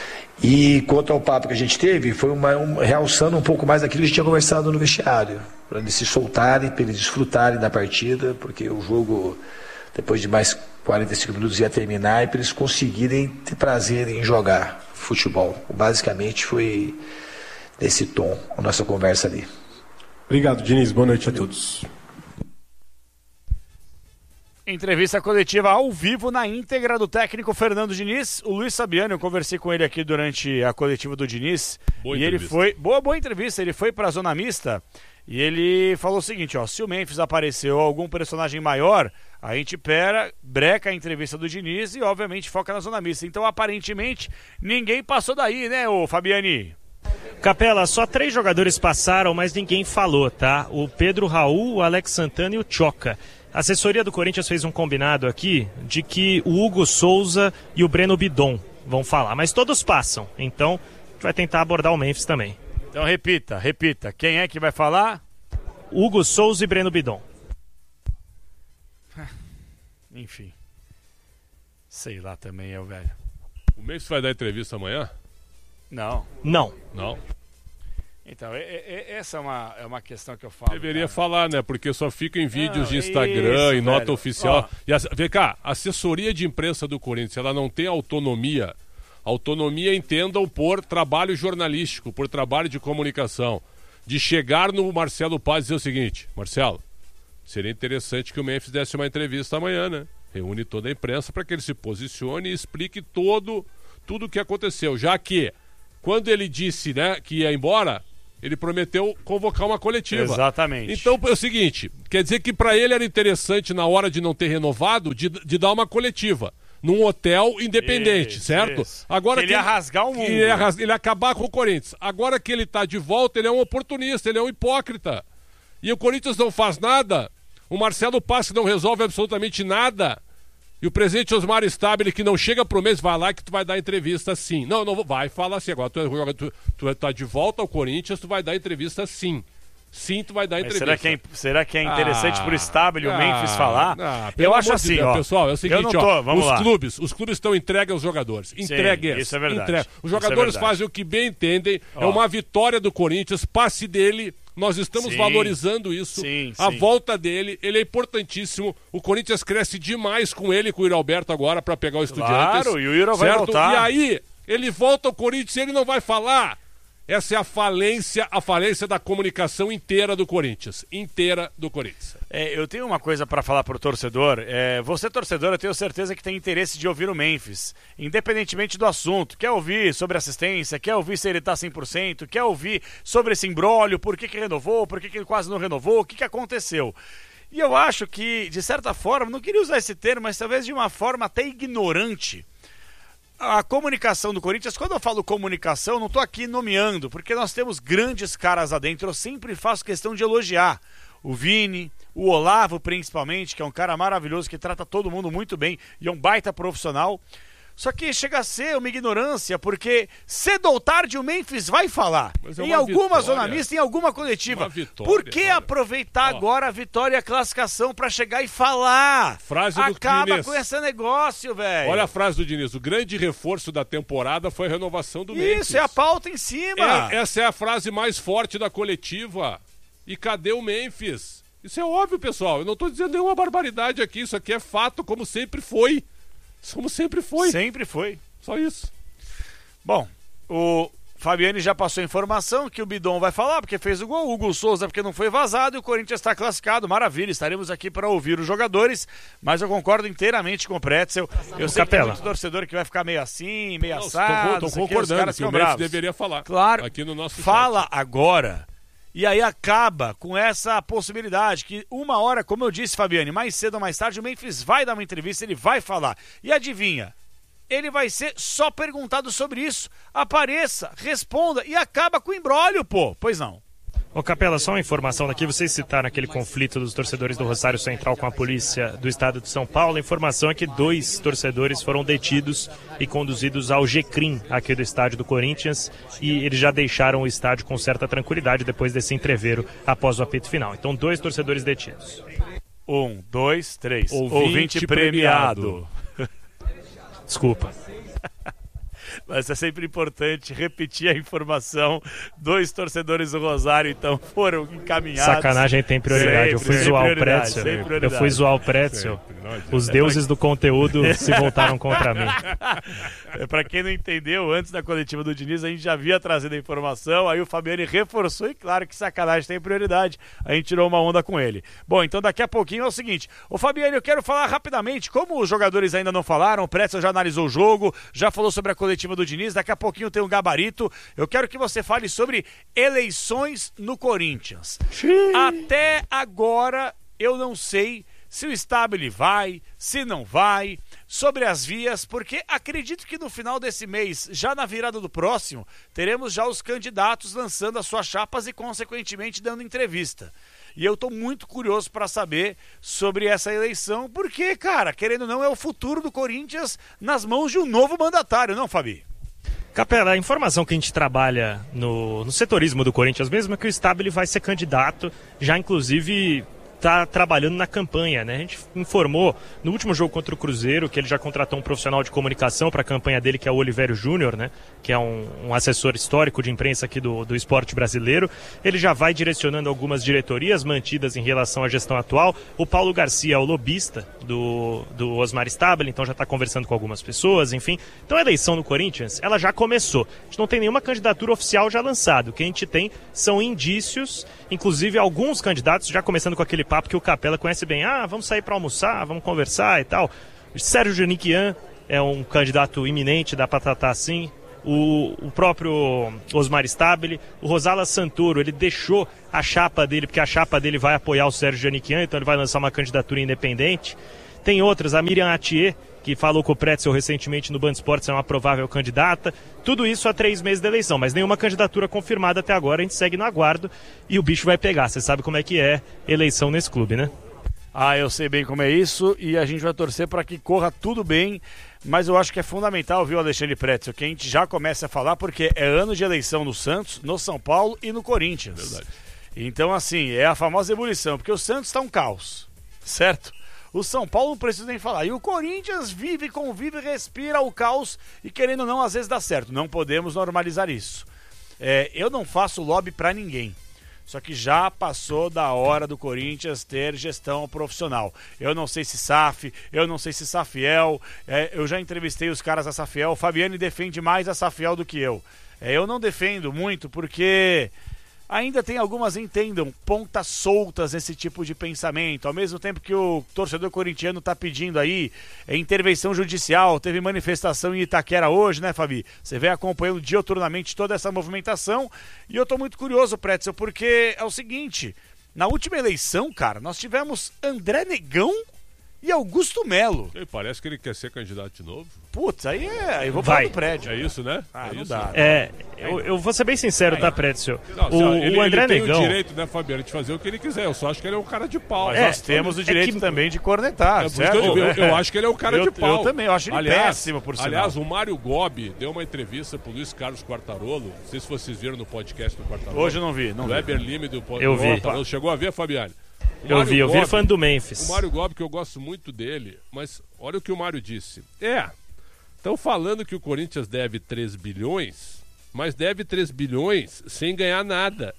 E quanto ao papo que a gente teve, foi uma, um, realçando um pouco mais daquilo que a gente tinha conversado no vestiário, para eles se soltarem, para eles desfrutarem da partida, porque o jogo, depois de mais quarenta e cinco minutos, ia terminar, e para eles conseguirem ter prazer em jogar futebol. Basicamente foi nesse tom a nossa conversa ali. Obrigado, Diniz. Boa noite a todos. Entrevista coletiva ao vivo na íntegra do técnico Fernando Diniz. O Luiz Fabiano, eu conversei com ele aqui durante a coletiva do Diniz. Boa e entrevista. Ele foi. Boa, boa entrevista. Ele foi para a zona mista e ele falou o seguinte: ó, se o Memphis apareceu algum personagem maior, a gente pera, breca a entrevista do Diniz e, obviamente, foca na zona mista. Então, aparentemente, ninguém passou daí, né, ô Fabiani? Capela, só três jogadores passaram, mas ninguém falou, tá? O Pedro Raul, o Alex Santana e o Choca. A assessoria do Corinthians fez um combinado aqui de que o Hugo Souza e o Breno Bidon vão falar, mas todos passam, então a gente vai tentar abordar o Memphis também. Então repita, repita, quem é que vai falar? Hugo Souza e Breno Bidon. Enfim, sei lá também, é o velho. O Memphis vai dar entrevista amanhã? Não. Não. Não? Então, é, é, essa é uma, é uma questão que eu falo. Deveria cara. falar, né? Porque só fica em vídeos não, de Instagram, isso, em nota velho. oficial. Ó. E a, vem cá, a assessoria de imprensa do Corinthians, ela não tem autonomia. Autonomia, entendam, por trabalho jornalístico, por trabalho de comunicação. De chegar no Marcelo Paz e dizer o seguinte: Marcelo, seria interessante que o Memphis desse uma entrevista amanhã, né? Reúne toda a imprensa para que ele se posicione e explique todo, tudo o que aconteceu. Já que, quando ele disse, né, que ia embora, Ele prometeu convocar uma coletiva. Exatamente. Então é o seguinte, quer dizer que para ele era interessante, na hora de não ter renovado, de, de dar uma coletiva. Num hotel independente, isso, certo? Isso. Agora ele que ia rasgar o mundo. Ele ia, ras... ele ia acabar com o Corinthians. Agora que ele tá de volta, ele é um oportunista, ele é um hipócrita. E o Corinthians não faz nada. O Marcelo Passe não resolve absolutamente nada. E o presidente Osmar Stabile, que não chega pro mês, vai lá que tu vai dar entrevista sim. Não, não vai, fala assim agora. Tu, tu, tu tá de volta ao Corinthians, tu vai dar entrevista sim. Sim, tu vai dar entrevista. Será que é, será que é interessante ah, pro Stabile o Memphis ah, falar? Ah, eu acho assim, Deus, ó. Pessoal, é o seguinte, tô, ó. vamos os lá. clubes, os clubes estão entregues aos jogadores. Entregues. Sim, isso é verdade. Entregue. Os Isso jogadores é fazem o que bem entendem. Ó. É uma vitória do Corinthians, passe dele. Nós estamos sim, valorizando isso. Sim, a sim. volta dele, ele é importantíssimo. O Corinthians cresce demais com ele, com o Yuri Alberto agora para pegar o Estudiantes. Claro, e o Yuri vai voltar. E aí, ele volta ao Corinthians e ele não vai falar. Essa é a falência, a falência da comunicação inteira do Corinthians. Inteira do Corinthians. É, eu tenho uma coisa para falar pro torcedor. É, você, torcedor, eu tenho certeza que tem interesse de ouvir o Memphis, independentemente do assunto. Quer ouvir sobre assistência, quer ouvir se ele tá cem por cento, quer ouvir sobre esse imbróglio, por que que renovou, por que que ele quase não renovou, o que que aconteceu. E eu acho que, de certa forma, não queria usar esse termo, mas talvez de uma forma até ignorante, a comunicação do Corinthians, quando eu falo comunicação, não estou aqui nomeando, porque nós temos grandes caras lá dentro, eu sempre faço questão de elogiar. O Vini, o Olavo principalmente, que é um cara maravilhoso, que trata todo mundo muito bem e é um baita profissional. Só que chega a ser uma ignorância, porque cedo ou tarde o Memphis vai falar. É em alguma vitória. zona mista, em alguma coletiva. Vitória, Por que olha. aproveitar Ó. agora a vitória e a classificação para chegar e falar? Frase do Acaba Diniz. com esse negócio, velho. Olha a frase do Diniz. O grande reforço da temporada foi a renovação do Memphis. Isso, é a pauta em cima. É, essa é a frase mais forte da coletiva. E cadê o Memphis? Isso é óbvio, pessoal. Eu não estou dizendo nenhuma barbaridade aqui. Isso aqui é fato, como sempre foi. Como sempre foi. Sempre foi. Só isso. Bom, o Fabiani já passou a informação que o Bidon vai falar porque fez o gol, o Hugo Souza porque não foi vazado e o Corinthians está classificado. Maravilha, estaremos aqui para ouvir os jogadores, mas eu concordo inteiramente com o Pretzel. Eu o sei Capela. que tem muito torcedor que vai ficar meio assim, meio assado. Estou concordando que o Memphis deveria falar. Claro, aqui no nosso fala chat. agora. E aí acaba com essa possibilidade que uma hora, como eu disse, Fabiane, mais cedo ou mais tarde o Memphis vai dar uma entrevista, ele vai falar. E adivinha? Ele vai ser só perguntado sobre isso. Apareça, responda e acaba com o imbróglio, pô. Pois não. Ô Capela, só uma informação daqui, vocês citaram aquele conflito dos torcedores do Rosário Central com a polícia do estado de São Paulo. A informação é que dois torcedores foram detidos e conduzidos ao G-Crim, aqui do estádio do Corinthians, e eles já deixaram o estádio com certa tranquilidade depois desse entreveiro após o apito final. Então, dois torcedores detidos. Um, dois, três. Ouvinte, Ouvinte premiado. premiado. Desculpa. Mas é sempre importante repetir a informação. Dois torcedores do Rosário, então, foram encaminhados. Sacanagem tem prioridade. Sempre, eu fui zoar o Pretzel. Eu fui zoar o Pretzel. Os deuses do conteúdo se voltaram contra mim. É, pra quem não entendeu, antes da coletiva do Diniz, a gente já havia trazido a informação, aí o Fabiani reforçou e claro que sacanagem tem prioridade. A gente tirou uma onda com ele. Bom, então daqui a pouquinho é o seguinte. Ô Fabiani, eu quero falar rapidamente, como os jogadores ainda não falaram, o Pretzel já analisou o jogo, já falou sobre a coletiva do Diniz, daqui a pouquinho tem um gabarito. Eu quero que você fale sobre eleições no Corinthians. Xiii. Até agora eu não sei se o Stabile vai, se não vai, sobre as vias, porque acredito que no final desse mês, já na virada do próximo, teremos já os candidatos lançando as suas chapas e consequentemente dando entrevista. E eu tô muito curioso para saber sobre essa eleição, porque, cara, querendo ou não, é o futuro do Corinthians nas mãos de um novo mandatário, não, Fabi? Capela, a informação que a gente trabalha no, no setorismo do Corinthians mesmo é que o Stabile vai ser candidato, já inclusive está trabalhando na campanha, né? A gente informou no último jogo contra o Cruzeiro que ele já contratou um profissional de comunicação para a campanha dele, que é o Olivério Júnior, né? Que é um, um assessor histórico de imprensa aqui do, do esporte brasileiro. Ele já vai direcionando algumas diretorias mantidas em relação à gestão atual. O Paulo Garcia é o lobista do, do Osmar Stabile, então já está conversando com algumas pessoas, enfim. Então a eleição no Corinthians, ela já começou. A gente não tem nenhuma candidatura oficial já lançada. O que a gente tem são indícios, inclusive alguns candidatos, já começando com aquele papo que o Capela conhece bem. Ah, vamos sair para almoçar, vamos conversar e tal. Sérgio Janiquian é um candidato iminente, dá para tratar assim. o, o próprio Osmar Stabile, o Rosala Santoro, ele deixou a chapa dele, porque a chapa dele vai apoiar o Sérgio Janiquian, então ele vai lançar uma candidatura independente. Tem outras, a Miriam Atier, que falou com o Pretzel recentemente no Band Esportes, é uma provável candidata. Tudo isso há três meses da eleição, mas nenhuma candidatura confirmada até agora. A gente segue no aguardo e o bicho vai pegar. Você sabe como é que é eleição nesse clube, né? Ah, eu sei bem como é isso e a gente vai torcer para que corra tudo bem, mas eu acho que é fundamental, viu, Alexandre Pretzel, que a gente já comece a falar, porque é ano de eleição no Santos, no São Paulo e no Corinthians. Verdade. Então, assim, é a famosa ebulição, porque o Santos está um caos, certo? O São Paulo não precisa nem falar. E o Corinthians vive, convive, respira o caos e, querendo ou não, às vezes dá certo. Não podemos normalizar isso. É, eu não faço lobby para ninguém. Só que já passou da hora do Corinthians ter gestão profissional. Eu não sei se S A F, eu não sei se Safiel. É, eu já entrevistei os caras da Safiel. O Fabiane defende mais a Safiel do que eu. É, eu não defendo muito porque... ainda tem algumas, entendam, pontas soltas nesse tipo de pensamento. Ao mesmo tempo que o torcedor corintiano está pedindo aí é, intervenção judicial, teve manifestação em Itaquera hoje, né, Fabi? Você vem acompanhando dioturnamente toda essa movimentação. E eu estou muito curioso, Pretzel, porque é o seguinte, na última eleição, cara, nós tivemos André Negão e Augusto Melo. E parece que ele quer ser candidato de novo. Putz, aí é. Aí vou falar do prédio. É isso, né? Ah, é não isso. dá. É, eu, eu vou ser bem sincero, tá, Pretzel? Não, O, ele, o André ele tem Negão. o direito, né, Fabiano, de fazer o que ele quiser. Eu só acho que ele é um cara de pau. Mas é, nós temos o direito é que... também de cornetar, é, certo? Eu, eu, eu acho que ele é um cara eu, de pau. Eu também, eu acho ele aliás, péssimo, por sinal. Aliás, o Mário Gobi deu uma entrevista pro Luiz Carlos Quartarolo. Não sei se vocês viram no podcast do Quartarolo. Hoje eu não vi. Não o vi. Weber Lime do podcast. Eu vi. Quartarolo. Chegou a ver, Fabiano? Eu vi, eu vi fã do Memphis. O Mário Gobi, que eu gosto muito dele, mas olha o que o Mário disse. É, estão falando que o Corinthians deve três bilhões, mas deve três bilhões sem ganhar nada.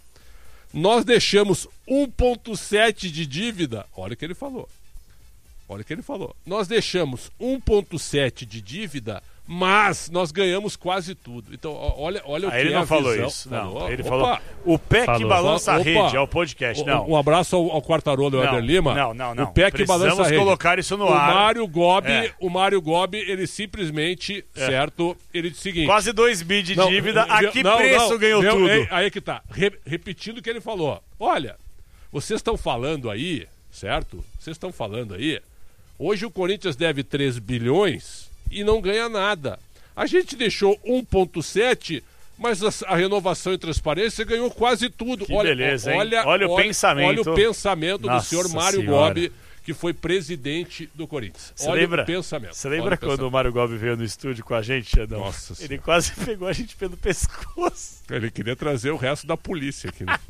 Nós deixamos um vírgula sete de dívida. Olha o que ele falou. Olha o que ele falou. Nós deixamos um vírgula sete de dívida, mas nós ganhamos quase tudo. Então, olha, olha o ah, que ele é não a falou visão. isso. Não, falou. ele Opa. falou. O pé falou. que balança a Opa. rede, é o podcast. Não. Um abraço ao, ao Quartarolo, não, Weber Lima. Não, não, não. O pé que balança a rede. colocar isso no o ar. Mário Gobi, é. O Mário Gobi, ele simplesmente, é. certo, ele disse o seguinte... Quase dois bi de não, dívida, a que não, preço não, ganhou meu, tudo? Aí, aí que tá, Re, repetindo o que ele falou. Olha, vocês estão falando aí, certo? Vocês estão falando aí, hoje o Corinthians deve três bilhões e não ganha nada. A gente deixou um vírgula sete, mas a, a renovação e transparência ganhou quase tudo. Que olha, beleza, hein? Olha, olha o olha, pensamento. Olha o pensamento Nossa do senhor Mário senhora. Gobi, que foi presidente do Corinthians. Você olha lembra, o pensamento. Você lembra o quando pensamento. o Mário Gobi veio no estúdio com a gente, Xandão? Nossa Ele senhora. quase pegou a gente pelo pescoço. Ele queria trazer o resto da polícia aqui, né?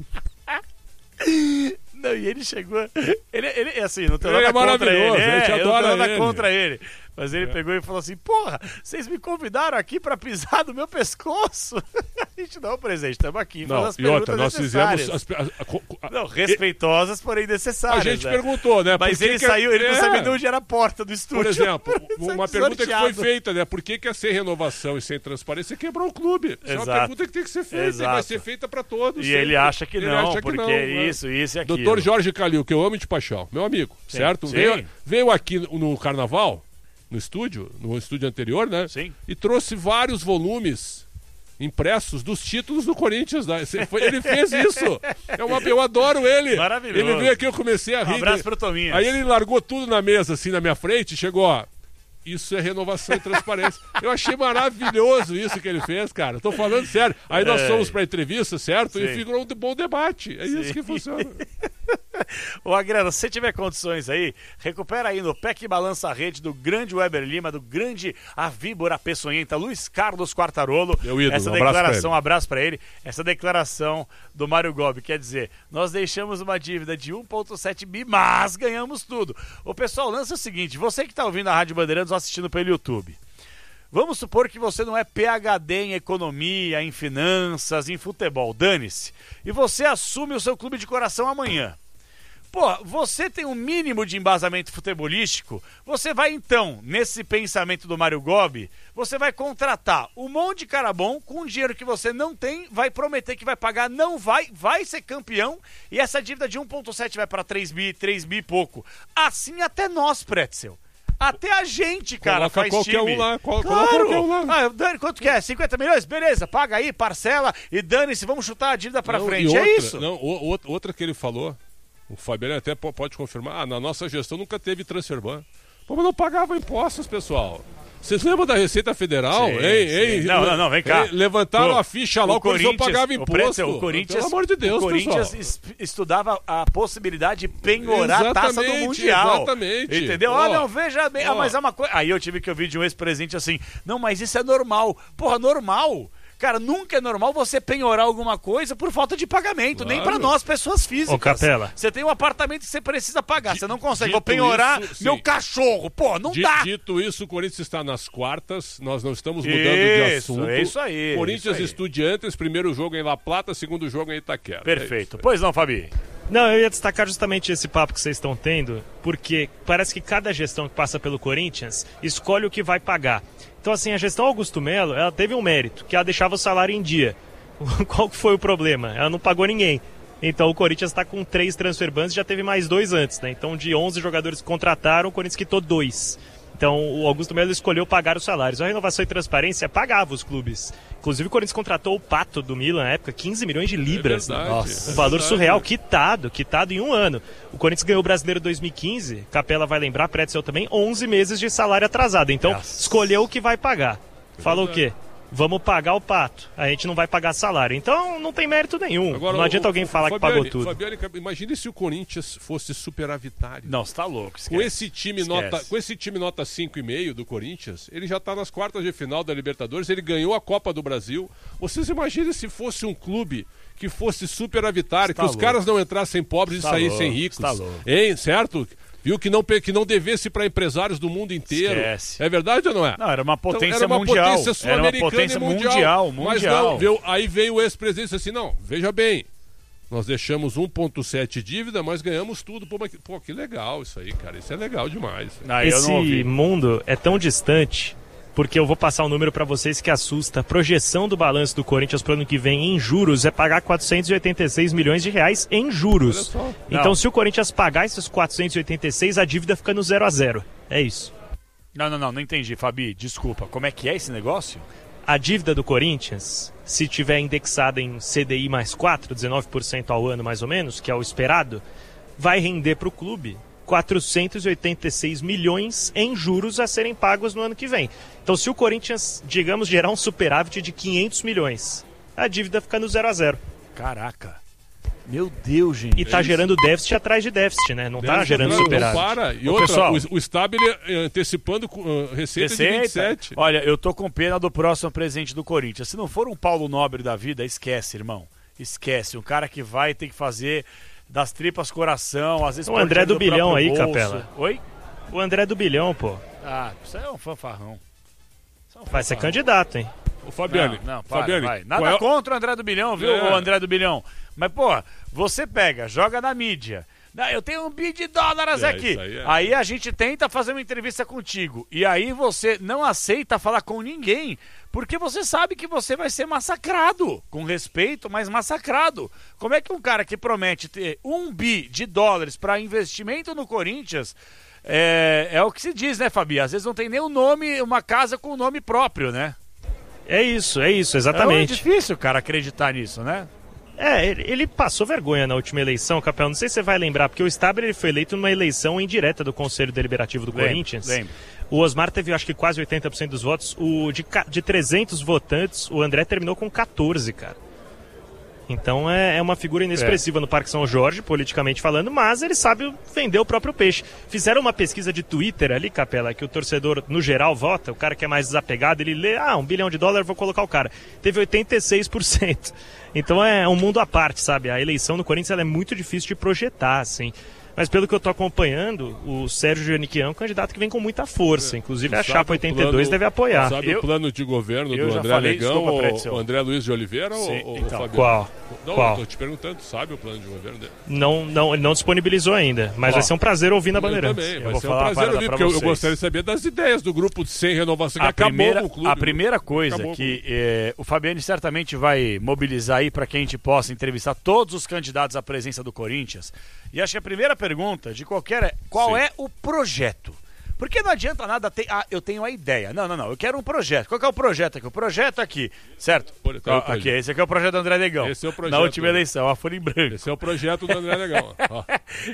Não, e ele chegou. Ele, ele assim, não tem Ele nada é contra ele. maravilhoso, a gente É, eu não adora tenho nada ele. contra ele. Mas ele É. pegou e falou assim: porra, vocês me convidaram aqui pra pisar no meu pescoço? A gente não, presidente, estamos aqui. Não, as e outra, perguntas nós necessárias. fizemos... As, a, a, a, Não, respeitosas, porém necessárias. A gente né? perguntou, né? Mas por que ele que saiu, ele é... não sabia de onde era a porta do estúdio. Por exemplo, uma pergunta que foi sorteado. feita, né? Por que, que é sem renovação e sem transparência quebrou o clube? Isso é uma Exato. pergunta que tem que ser feita Exato. e vai ser feita para todos. E sempre. ele acha que Ele não, acha que porque não, né? isso, isso e aquilo. doutor Jorge Calil, que eu amo de paixão, meu amigo, Sim. certo? Sim. Veio, veio aqui no Carnaval, no estúdio, no estúdio anterior, né? Sim. E trouxe vários volumes impressos dos títulos do Corinthians. Né? Ele fez isso. É uma, eu adoro ele. Maravilhoso. Ele veio aqui, eu comecei a rir. Um abraço pro Tominhas. Aí ele largou tudo na mesa, assim, na minha frente, e chegou, ó. Isso é renovação e transparência. Eu achei maravilhoso isso que ele fez, cara. Tô falando sério. Aí nós É. fomos pra entrevista, certo? Sim. E ficou um bom debate. É Sim. isso que funciona. Ô, Agrano, se você tiver condições aí, recupera aí no pé que balança a rede do grande Weber Lima, do grande a víbora peçonhenta Luiz Carlos Quartarolo. Meu ídolo, Essa um abraço pra declaração, ele. um abraço pra ele. Essa declaração do Mário Gobi, quer dizer, nós deixamos uma dívida de um vírgula sete bi, mas ganhamos tudo. O pessoal lança o seguinte, você que tá ouvindo a Rádio Bandeirantes ou assistindo pelo YouTube, vamos supor que você não é P H D em economia, em finanças, em futebol, dane-se, e você assume o seu clube de coração amanhã. Pô, você tem um mínimo de embasamento futebolístico, você vai então, nesse pensamento do Mário Gobi, você vai contratar um monte de cara bom com dinheiro que você não tem, vai prometer que vai pagar, não vai, vai ser campeão, e essa dívida de um vírgula sete vai para três bi, três bi e pouco. Assim até nós, Pretzel. Até a gente, cara, coloca faz qualquer time. um lá, coloca claro. qualquer um lá. Ah, Dani, quanto que é? cinquenta milhões? Beleza, paga aí, parcela e dane-se, vamos chutar a dívida pra não, frente. Outra, é isso? Não, o, outra que ele falou, o Fabiano até pode confirmar, ah, na nossa gestão nunca teve transfer ban. Pô, mas não pagava impostos, pessoal. Vocês lembram da Receita Federal? Sim, ei, sim. ei, não, não, não, vem cá. Ei, levantaram o, a ficha lá, o, o Corinthians não pagava imposto. O, o Corinthians, Pelo amor de Deus, o Corinthians pessoal. estudava a possibilidade de penhorar a taça do Mundial. Exatamente. Entendeu? Oh, ah, não, veja bem. Oh. Ah, mas é uma coisa. Aí eu tive que ouvir de um ex-presidente assim: não, mas isso é normal. Porra, normal. Cara, nunca é normal você penhorar alguma coisa por falta de pagamento, claro. Nem pra nós, pessoas físicas. Ô, Capela. Você tem um apartamento que você precisa pagar, você não consegue. Vou penhorar isso, meu cachorro. Pô, não D- dá. Dito isso, o Corinthians está nas quartas, nós não estamos mudando isso, de assunto. É isso aí. Corinthians isso aí. Estudiantes, primeiro jogo em La Plata, segundo jogo em Itaquera. Perfeito. É pois não, Fabi? Não, eu ia destacar justamente esse papo que vocês estão tendo, porque parece que cada gestão que passa pelo Corinthians escolhe o que vai pagar. Então, assim, a gestão Augusto Melo, ela teve um mérito, que ela deixava o salário em dia. Qual que foi o problema? Ela não pagou ninguém. Então, o Corinthians está com três transfer bans e já teve mais dois antes, né? Então, de onze jogadores que contrataram, o Corinthians quitou dois. Então, o Augusto Melo escolheu pagar os salários. A renovação e transparência pagava os clubes. Inclusive, o Corinthians contratou o Pato do Milan na época, quinze milhões de libras. É verdade, né? Nossa, é um valor verdade. surreal, quitado, quitado em um ano. O Corinthians ganhou o Brasileiro dois mil e quinze, Capela vai lembrar, Pretzel também, onze meses de salário atrasado. Então, Nossa. escolheu o que vai pagar. É Falou verdade. o quê? Vamos pagar o Pato, a gente não vai pagar salário. Então não tem mérito nenhum. Agora, não adianta o, alguém o, falar Fabiane, que pagou tudo. Fabiane, imagine se o Corinthians fosse superavitário. Não, você tá louco. Esquece. Com esse time nota, com esse time nota cinco e meio do Corinthians, ele já está nas quartas de final da Libertadores, ele ganhou a Copa do Brasil. Vocês imaginem se fosse um clube que fosse superavitário, que tá os louco. caras não entrassem pobres e tá saíssem louco, ricos. tá louco. Hein, certo? Viu que não, que não devesse para empresários do mundo inteiro. Esquece. É verdade ou não é? Não, era uma potência então, era uma mundial. Potência sul-americana era uma potência e mundial. mundial, mundial. Mas não, viu, aí veio o ex-presidente e disse assim, não, veja bem, nós deixamos um vírgula sete dívida, mas ganhamos tudo. Pô, mas, pô, que legal isso aí, cara. Isso é legal demais. Ah, Esse mundo é tão distante, porque eu vou passar um número para vocês que assusta. A projeção do balanço do Corinthians para o ano que vem em juros é pagar quatrocentos e oitenta e seis milhões de reais em juros. Então, não. se o Corinthians pagar esses quatrocentos e oitenta e seis, a dívida fica no zero a zero. É isso. Não, não, não, não entendi, Fabi. Desculpa. Como é que é esse negócio? A dívida do Corinthians, se tiver indexada em C D I mais quatro, dezenove por cento ao ano mais ou menos, que é o esperado, vai render para o clube quatrocentos e oitenta e seis milhões em juros a serem pagos no ano que vem. Então, se o Corinthians, digamos, gerar um superávit de quinhentos milhões, a dívida fica no zero a zero. Caraca. Meu Deus, gente. E tá é gerando déficit atrás de déficit, né? Não tá gerando não, superávit. Não para. E Ô, outra, pessoal, o, o Stabile antecipando uh, receita, receita de vinte e sete. Olha, eu tô com pena do próximo presidente do Corinthians. Se não for um Paulo Nobre da vida, esquece, irmão. Esquece. Um cara que vai ter que fazer das tripas coração, às vezes... O André do, do Bilhão aí, bolso. Capela. Oi? O André do Bilhão, pô. Ah, isso é um fanfarrão. Isso é um vai fanfarrão. ser candidato, hein? O Fabiane. Não, não para, Fabiane, vai. Nada é... contra o André do Bilhão, viu, é. o André do Bilhão. Mas, pô, você pega, joga na mídia. Não, eu tenho um bi de dólares é, aqui. Aí, é. aí a gente tenta fazer uma entrevista contigo. E aí você não aceita falar com ninguém. Porque você sabe que você vai ser massacrado. Com respeito, mas massacrado. Como é que um cara que promete ter um bi de dólares para investimento no Corinthians... É, é o que se diz, né, Fabi? Às vezes não tem nem o nome, uma casa com o nome próprio, né? É isso, é isso, exatamente. É difícil, cara, acreditar nisso, né? É, ele, ele passou vergonha na última eleição, Capel. Não sei se você vai lembrar, porque o Stabile ele foi eleito numa eleição indireta do Conselho Deliberativo do lembro, Corinthians. Lembro. O Osmar teve, acho que, quase oitenta por cento dos votos. O de, de trezentos votantes, o André terminou com quatorze, cara. Então é, é uma figura inexpressiva é. no Parque São Jorge, politicamente falando, mas ele sabe vender o próprio peixe. Fizeram uma pesquisa de Twitter ali, Capela, que o torcedor, no geral, vota, o cara que é mais desapegado, ele lê, ah, um bilhão de dólares, vou colocar o cara. Teve oitenta e seis por cento. Então é um mundo à parte, sabe? A eleição no Corinthians ela é muito difícil de projetar, assim. Mas pelo que eu tô acompanhando, o Sérgio Giannichyan é um candidato que vem com muita força. Inclusive a chapa oitenta e dois plano, deve apoiar. Sabe eu, o plano de governo do André falei, Negão desculpa, ou o André Luiz de Oliveira Sim, ou, então, ou o Fabiano? Qual? Não, Qual? eu tô te perguntando, sabe o plano de governo dele? Não, não, ele não disponibilizou ainda, mas Ó, vai ser um prazer ouvir na Bandeirantes. Também, vai ser um prazer ouvir, porque eu, eu gostaria de saber das ideias do grupo sem renovação, que a acabou primeira, com o clube. A primeira coisa acabou que eh, o Fabiane certamente vai mobilizar aí para que a gente possa entrevistar todos os candidatos à presença do Corinthians. E acho que a primeira pergunta de qualquer é, qual Sim. é o projeto? Porque não adianta nada ter... Ah, eu tenho a ideia. Não, não, não. Eu quero um projeto. Qual que é o projeto aqui? O projeto aqui, certo? Por, Ó, aqui, esse aqui é o projeto do André Negão. Esse é o projeto. Na última eleição, a folha em branco. Esse é o projeto do André Negão. Ó.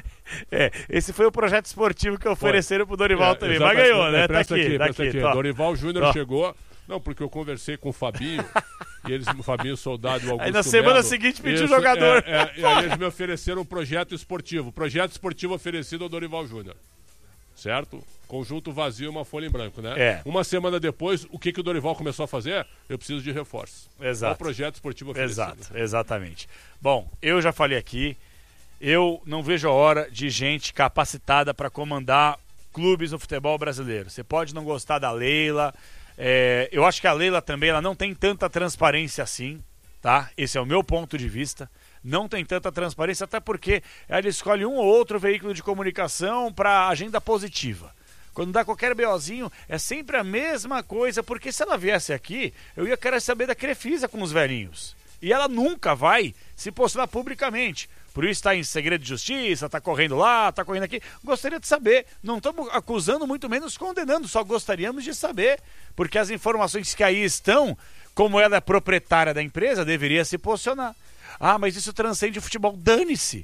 É, esse foi o projeto esportivo que ofereceram pro Dorival é, também. Mas ganhou, né? Tá aqui, aqui, tá aqui. aqui. Tá. Dorival Júnior chegou... Não, porque eu conversei com o Fabinho, e eles, o Fabinho Soldado e o Augusto Aí na semana Melo, seguinte pediu isso, jogador. É, é, e aí eles me ofereceram um projeto esportivo. Projeto esportivo oferecido ao Dorival Júnior. Certo? Conjunto vazio e uma folha em branco, né? É. Uma semana depois, o que, que o Dorival começou a fazer? Eu preciso de reforço. Exato. Qual o projeto esportivo oferecido? Exato, exatamente. Bom, eu já falei aqui, eu não vejo a hora de gente capacitada para comandar clubes no futebol brasileiro. Você pode não gostar da Leila... É, eu acho que a Leila também ela não tem tanta transparência assim, tá? Esse é o meu ponto de vista. Não tem tanta transparência, até porque ela escolhe um ou outro veículo de comunicação para agenda positiva. Quando dá qualquer BOzinho, é sempre a mesma coisa, porque se ela viesse aqui, eu ia querer saber da Crefisa com os velhinhos. E ela nunca vai se posicionar publicamente. Por isso está em segredo de justiça, está correndo lá, está correndo aqui. Gostaria de saber. Não estamos acusando, muito menos condenando. Só gostaríamos de saber. Porque as informações que aí estão, como ela é proprietária da empresa, deveria se posicionar. Ah, mas isso transcende o futebol. Dane-se.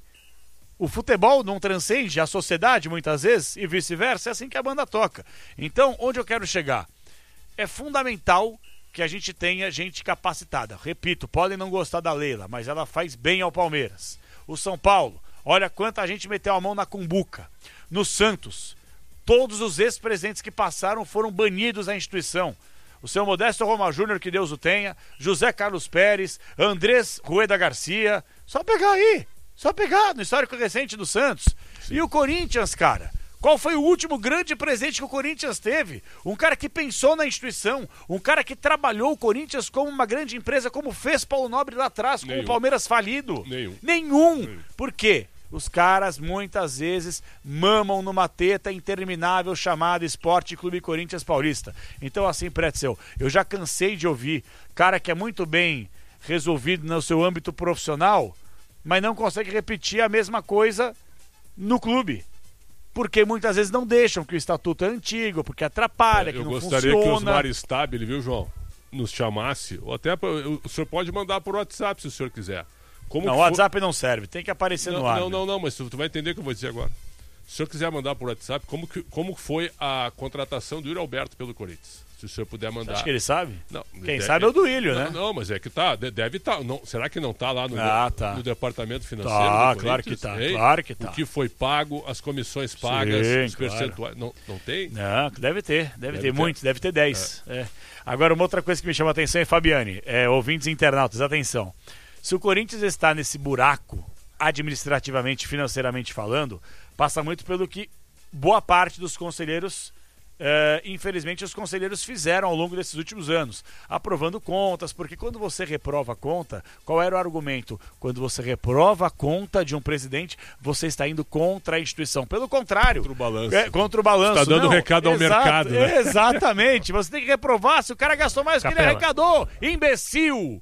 O futebol não transcende a sociedade, muitas vezes, e vice-versa. É assim que a banda toca. Então, onde eu quero chegar? É fundamental que a gente tenha gente capacitada. Repito, podem não gostar da Leila, mas ela faz bem ao Palmeiras. O São Paulo, olha quanta gente meteu a mão na cumbuca. No Santos, todos os ex-presidentes que passaram foram banidos da instituição. O seu Modesto Roma Júnior, que Deus o tenha, José Carlos Pérez, Andrés Rueda Garcia, só pegar aí, só pegar no histórico recente do Santos. Sim. E o Corinthians, cara, qual foi o último grande presente que o Corinthians teve? Um cara que pensou na instituição, um cara que trabalhou o Corinthians como uma grande empresa, como fez Paulo Nobre lá atrás, com Nenhum. o Palmeiras falido. Nenhum. Nenhum. Nenhum. Por quê? Os caras muitas vezes mamam numa teta interminável chamada Esporte Clube Corinthians Paulista. Então assim, Pretzel, eu já cansei de ouvir cara que é muito bem resolvido no seu âmbito profissional, mas não consegue repetir a mesma coisa no clube. Porque muitas vezes não deixam, que o estatuto é antigo, porque atrapalha, é, que não funciona. Eu gostaria que o Osmar Stabile, viu, João, nos chamasse, ou até o senhor pode mandar por WhatsApp se o senhor quiser. Como não, o WhatsApp for... não serve, tem que aparecer não, no ar. Não, não, não, mas tu vai entender o que eu vou dizer agora. Se o senhor quiser mandar por WhatsApp, como, que, como foi a contratação do Yuri Alberto pelo Corinthians? Se o senhor puder mandar. Acho que ele sabe? Não. Quem deve... sabe é o do Ilho, né? Não, não, mas é que tá, deve estar. Tá, será que não está lá no, ah, de, tá. no departamento financeiro? Ah, claro que tá, Ei, claro que tá. O que foi pago, as comissões pagas, Sim, os claro. percentuais. Não, não tem? Não, deve ter, deve, deve ter, ter muitos, deve ter dez. É. É. Agora, uma outra coisa que me chama a atenção é, Fabiane, é, ouvintes internautas, atenção. Se o Corinthians está nesse buraco, administrativamente, financeiramente falando, passa muito pelo que boa parte dos conselheiros, eh, infelizmente, os conselheiros fizeram ao longo desses últimos anos, aprovando contas, porque quando você reprova a conta, qual era o argumento? Quando você reprova a conta de um presidente, você está indo contra a instituição. Pelo contrário. Contra o balanço. É, contra o balanço. Está dando não, recado ao exato, mercado. Né? Exatamente. Você tem que reprovar se o cara gastou mais do que ele arrecadou. Imbecil.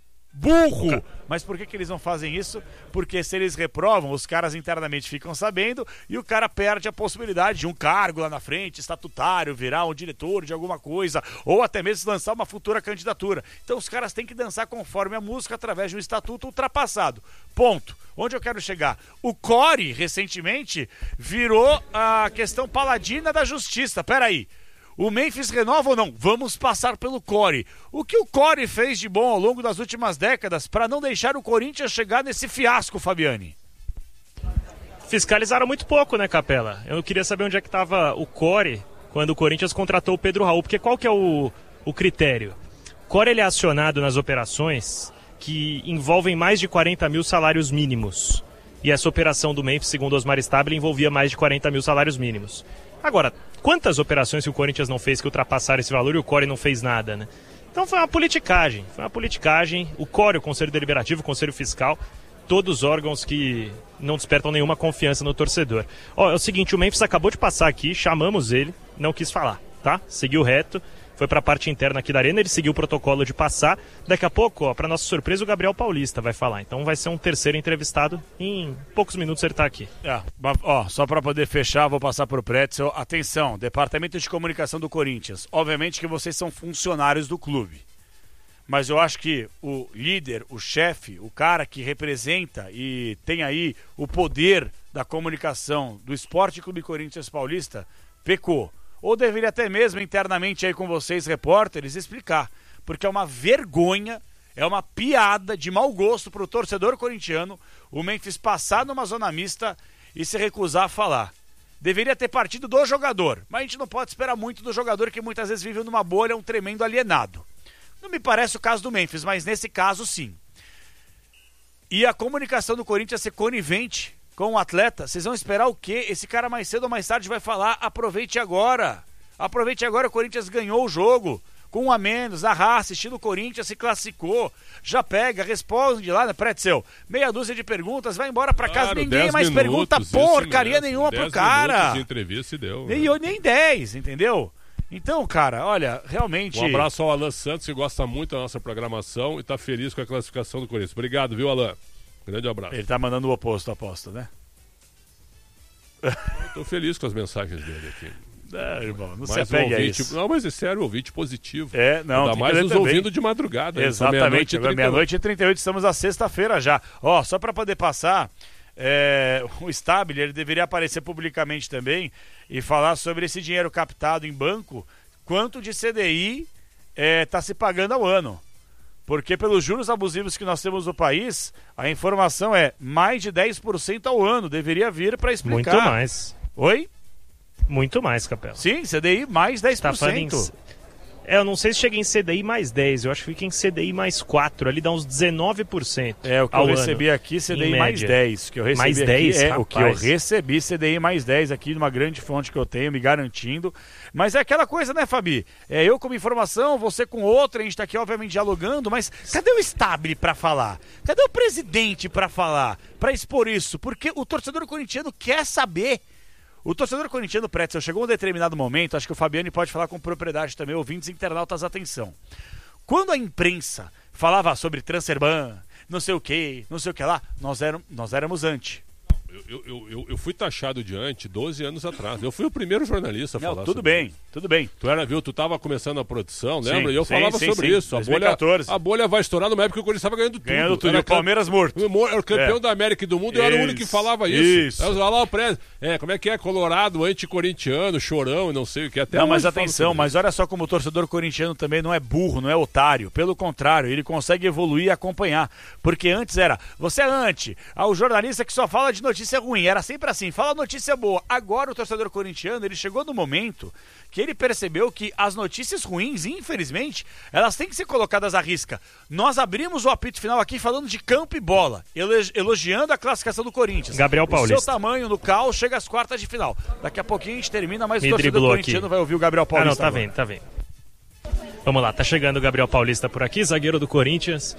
Burro! Mas por que, que eles não fazem isso? Porque se eles reprovam, os caras internamente ficam sabendo e o cara perde a possibilidade de um cargo lá na frente, estatutário, virar um diretor de alguma coisa, ou até mesmo lançar uma futura candidatura. Então os caras têm que dançar conforme a música através de um estatuto ultrapassado. Ponto. Onde eu quero chegar? O Core, recentemente, virou a questão paladina da justiça. Peraí. O Memphis renova ou não? Vamos passar pelo Core. O que o Core fez de bom ao longo das últimas décadas para não deixar o Corinthians chegar nesse fiasco, Fabiane? Fiscalizaram muito pouco, né, Capela? Eu queria saber onde é que estava o Core quando o Corinthians contratou o Pedro Raul, porque qual que é o, o critério? O Core ele é acionado nas operações que envolvem mais de quarenta mil salários mínimos. E essa operação do Memphis, segundo Osmar Stabile, envolvia mais de quarenta mil salários mínimos. Agora, quantas operações que o Corinthians não fez que ultrapassaram esse valor e o Core não fez nada, né? Então foi uma politicagem, foi uma politicagem. O Core, o Conselho Deliberativo, o Conselho Fiscal, todos órgãos que não despertam nenhuma confiança no torcedor. Ó, é o seguinte, o Memphis acabou de passar aqui, chamamos ele, não quis falar, tá? Seguiu reto. foi para a parte interna aqui da arena, ele seguiu o protocolo de passar. Daqui a pouco, para nossa surpresa, o Gabriel Paulista vai falar. Então vai ser um terceiro entrevistado. Em poucos minutos ele está aqui. É, ó, só para poder fechar, vou passar para o Pretzel. Atenção, Departamento de Comunicação do Corinthians. Obviamente que vocês são funcionários do clube. Mas eu acho que o líder, o chefe, o cara que representa e tem aí o poder da comunicação do Esporte Clube Corinthians Paulista, pecou. Ou deveria até mesmo internamente aí com vocês, repórteres, explicar. Porque é uma vergonha, é uma piada de mau gosto para o torcedor corintiano o Memphis passar numa zona mista e se recusar a falar. Deveria ter partido do jogador, mas a gente não pode esperar muito do jogador que muitas vezes vive numa bolha, um tremendo alienado. Não me parece o caso do Memphis, mas nesse caso sim. E a comunicação do Corinthians ser conivente com o atleta, vocês vão esperar o quê? Esse cara mais cedo ou mais tarde vai falar, aproveite agora. Aproveite agora, o Corinthians ganhou o jogo. Com um a menos, a raça, estilo Corinthians, se classificou. Já pega, responde lá, né, Pretzel? Meia dúzia de perguntas, vai embora pra casa, claro, ninguém mais minutos, pergunta porcaria nenhuma pro cara. De entrevista deu, nem, né? nem dez, entendeu? Então, cara, olha, realmente... Um abraço ao Alan Santos, que gosta muito da nossa programação e tá feliz com a classificação do Corinthians. Obrigado, viu, Alan? Grande abraço. Ele tá mandando o oposto, aposto, né? Eu tô feliz com as mensagens dele aqui. É, irmão, não mais se apegue um ouvinte, a isso. Não, mas é sério, ouvinte positivo. É, não, ainda mais nos também. Ouvindo de madrugada. Exatamente, agora meia-noite e trinta e oito, estamos à sexta-feira já. Ó, só para poder passar, é, o Stabile, ele deveria aparecer publicamente também e falar sobre esse dinheiro captado em banco, quanto de C D I está é, se pagando ao ano. Porque pelos juros abusivos que nós temos no país, a informação é mais de dez por cento ao ano, deveria vir para explicar. Muito mais. Oi? Muito mais, Capela. Sim, C D I mais dez por cento. Tá em... É, eu não sei se chega em C D I mais dez, eu acho que fica em C D I mais quatro, ali dá uns dezenove por cento. É, o que eu recebi ano, aqui, C D I mais dez. O que eu recebi mais dez, aqui é rapaz. o que eu recebi, C D I mais dez aqui, numa grande fonte que eu tenho, me garantindo. Mas é aquela coisa, né, Fabi? É eu com uma informação, você com outra, a gente tá aqui, obviamente, dialogando, mas cadê o Stabile pra falar? Cadê o presidente pra falar? Pra expor isso? Porque o torcedor corintiano quer saber. O torcedor corintiano, Pretzel, chegou a um determinado momento, acho que o Fabiani pode falar com propriedade também, ouvintes internautas, atenção. Quando a imprensa falava sobre transferban, não sei o que, não sei o que lá, nós, éram, nós éramos anti. Eu, eu, eu, eu fui taxado de anti doze anos atrás. Eu fui o primeiro jornalista a não, falar tudo sobre bem, isso. tudo bem. Tu era, viu, tu tava começando a produção, lembra? Sim, e eu sim, falava sim, sobre sim. isso. A dois mil e quatorze. bolha, a bolha vai estourar numa época que o Corinthians estava ganhando tudo. Ganhando tudo, era e o Palmeiras morto. Era o campeão é. da América e do mundo, eu era o único que falava isso. Isso. Olha lá o pré. É, como é que é? Colorado, anti-corintiano, chorão e não sei o que. Até não, mas atenção, mas olha só como o torcedor corintiano também não é burro, não é otário. Pelo contrário, ele consegue evoluir e acompanhar. Porque antes era, você é anti, ah, o jornalista que só fala de notícia ruim. Era sempre assim, fala notícia boa. Agora o torcedor corintiano, ele chegou no momento que ele percebeu que as notícias ruins, infelizmente, elas têm que ser colocadas à risca. Nós abrimos o apito final aqui falando de campo e bola, elogiando a classificação do Corinthians. Gabriel Paulista. O seu tamanho no caos chega às quartas de final. Daqui a pouquinho a gente termina, mas Me o torcedor corintiano aqui. vai ouvir o Gabriel Paulista. Ah, não, tá vendo, tá vendo. Vamos lá, tá chegando o Gabriel Paulista por aqui, zagueiro do Corinthians.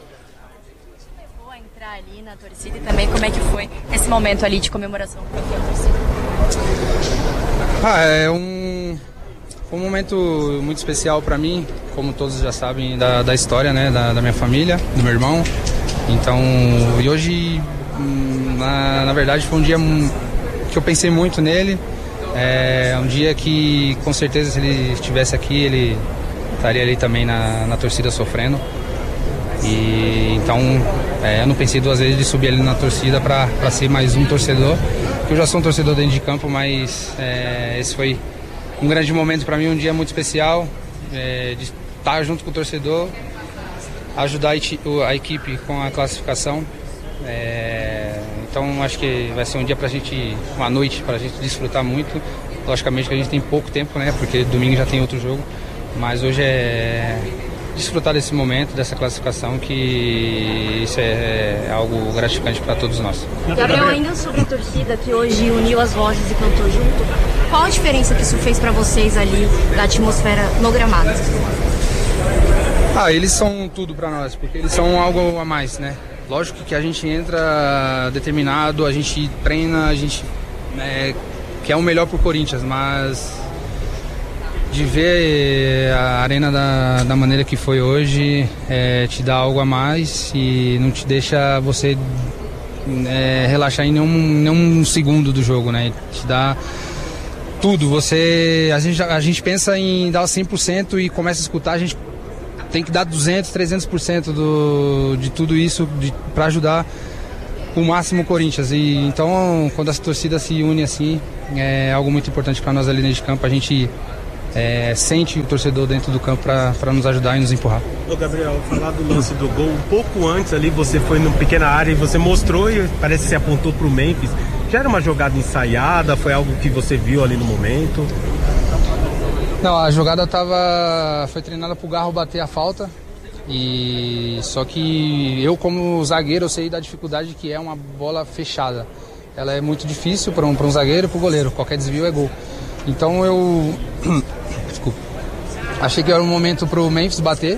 Ali na torcida e também como é que foi esse momento ali de comemoração com a torcida? Ah, é um, um momento muito especial para mim, como todos já sabem da, da história, né, da, da minha família, do meu irmão. Então, e hoje, na, na verdade, foi um dia que eu pensei muito nele. É um dia que, com certeza, se ele estivesse aqui, ele estaria ali também na, na torcida sofrendo. E então é, eu não pensei duas vezes de subir ali na torcida para ser mais um torcedor, porque eu já sou um torcedor dentro de campo, mas é, esse foi um grande momento para mim, um dia muito especial, é, de estar junto com o torcedor, ajudar a, a equipe com a classificação. É, então acho que vai ser um dia para a gente, uma noite para a gente desfrutar muito. Logicamente que a gente tem pouco tempo, né? Porque domingo já tem outro jogo, mas hoje é desfrutar desse momento, dessa classificação, que isso é, é algo gratificante para todos nós. Gabriel, ainda sobre a torcida que hoje uniu as vozes e cantou junto, qual a diferença que isso fez para vocês ali, da atmosfera no gramado? Ah, eles são tudo para nós, porque eles são algo a mais, né? Lógico que a gente entra determinado, a gente treina, a gente né, quer o melhor pro Corinthians, mas de ver a arena da, da maneira que foi hoje, é, te dá algo a mais e não te deixa você é, relaxar em nenhum, nenhum segundo do jogo, né? Te dá tudo. Você, a, gente, a gente pensa em dar cem por cento e começa a escutar, a gente tem que dar duzentos, trezentos por cento do, de tudo isso para ajudar o máximo o Corinthians. E, então, quando a torcida se une assim, é algo muito importante para nós ali dentro de campo. A gente É, sente o torcedor dentro do campo para nos ajudar e nos empurrar. Ô Gabriel, falar do lance do gol, um pouco antes ali você foi numa pequena área e você mostrou e parece que você apontou para o Memphis. Já era uma jogada ensaiada? Foi algo que você viu ali no momento? Não, a jogada tava, foi treinada para o Garro bater a falta. E só que eu, como zagueiro, eu sei da dificuldade que é uma bola fechada. Ela é muito difícil para um, para um zagueiro e para o goleiro. Qualquer desvio é gol. Então eu Desculpa. achei que era um momento para o Memphis bater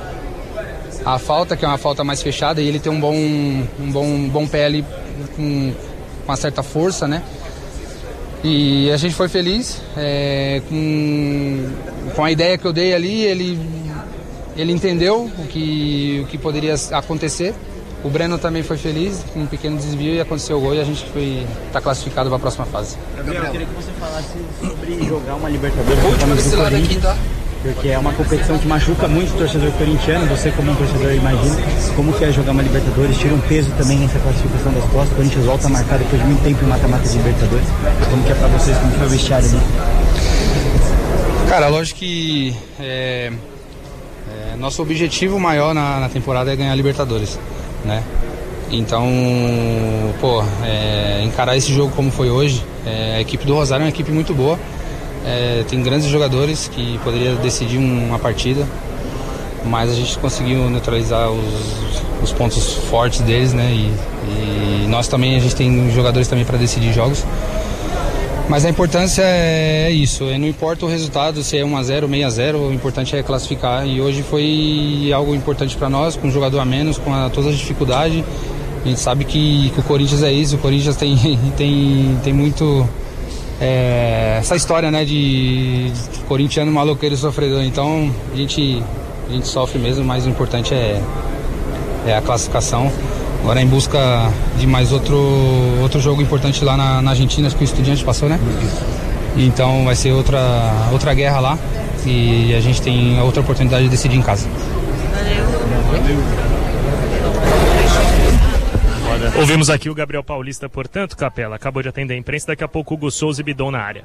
a falta, que é uma falta mais fechada, e ele tem um bom, um bom, um bom pé ali com, com uma certa força, né? E a gente foi feliz é, com, com a ideia que eu dei ali, ele, ele entendeu o que, o que poderia acontecer. O Breno também foi feliz, com um pequeno desvio, e aconteceu o gol e a gente está classificado para a próxima fase. Gabriel, eu queria que você falasse sobre jogar uma Libertadores com o Corinthians, tá? Porque é uma competição que machuca muito o torcedor corintiano. Você, como um torcedor, imagina como que é jogar uma Libertadores, tira um peso também nessa classificação das costas. O Corinthians volta a marcar depois de muito tempo em mata-mata de Libertadores. Como que é para vocês, como foi o vestiário ali? Cara, lógico que é, é, nosso objetivo maior na, na temporada é ganhar a Libertadores, né? Então, pô, é, encarar esse jogo como foi hoje, é, a equipe do Rosário é uma equipe muito boa, é, tem grandes jogadores que poderiam decidir uma partida, mas a gente conseguiu neutralizar os, os pontos fortes deles, né? E, e nós também, a gente tem jogadores também para decidir jogos. Mas a importância é isso, não importa o resultado, se é um a zero, meio a zero, o importante é classificar. E hoje foi algo importante para nós, com um jogador a menos, com a, todas as dificuldades. A gente sabe que, que o Corinthians é isso, o Corinthians tem, tem, tem muito é, essa história, né, de, de corintiano maloqueiro e sofredor. Então a gente, a gente sofre mesmo, mas o importante é, é a classificação. Agora em busca de mais outro, outro jogo importante lá na, na Argentina, acho que o Estudiantes passou, né? Então vai ser outra, outra guerra lá e a gente tem a outra oportunidade de decidir em casa. Ouvimos aqui o Gabriel Paulista, portanto, Capela, acabou de atender a imprensa, daqui a pouco Hugo Souza e Bidon na área.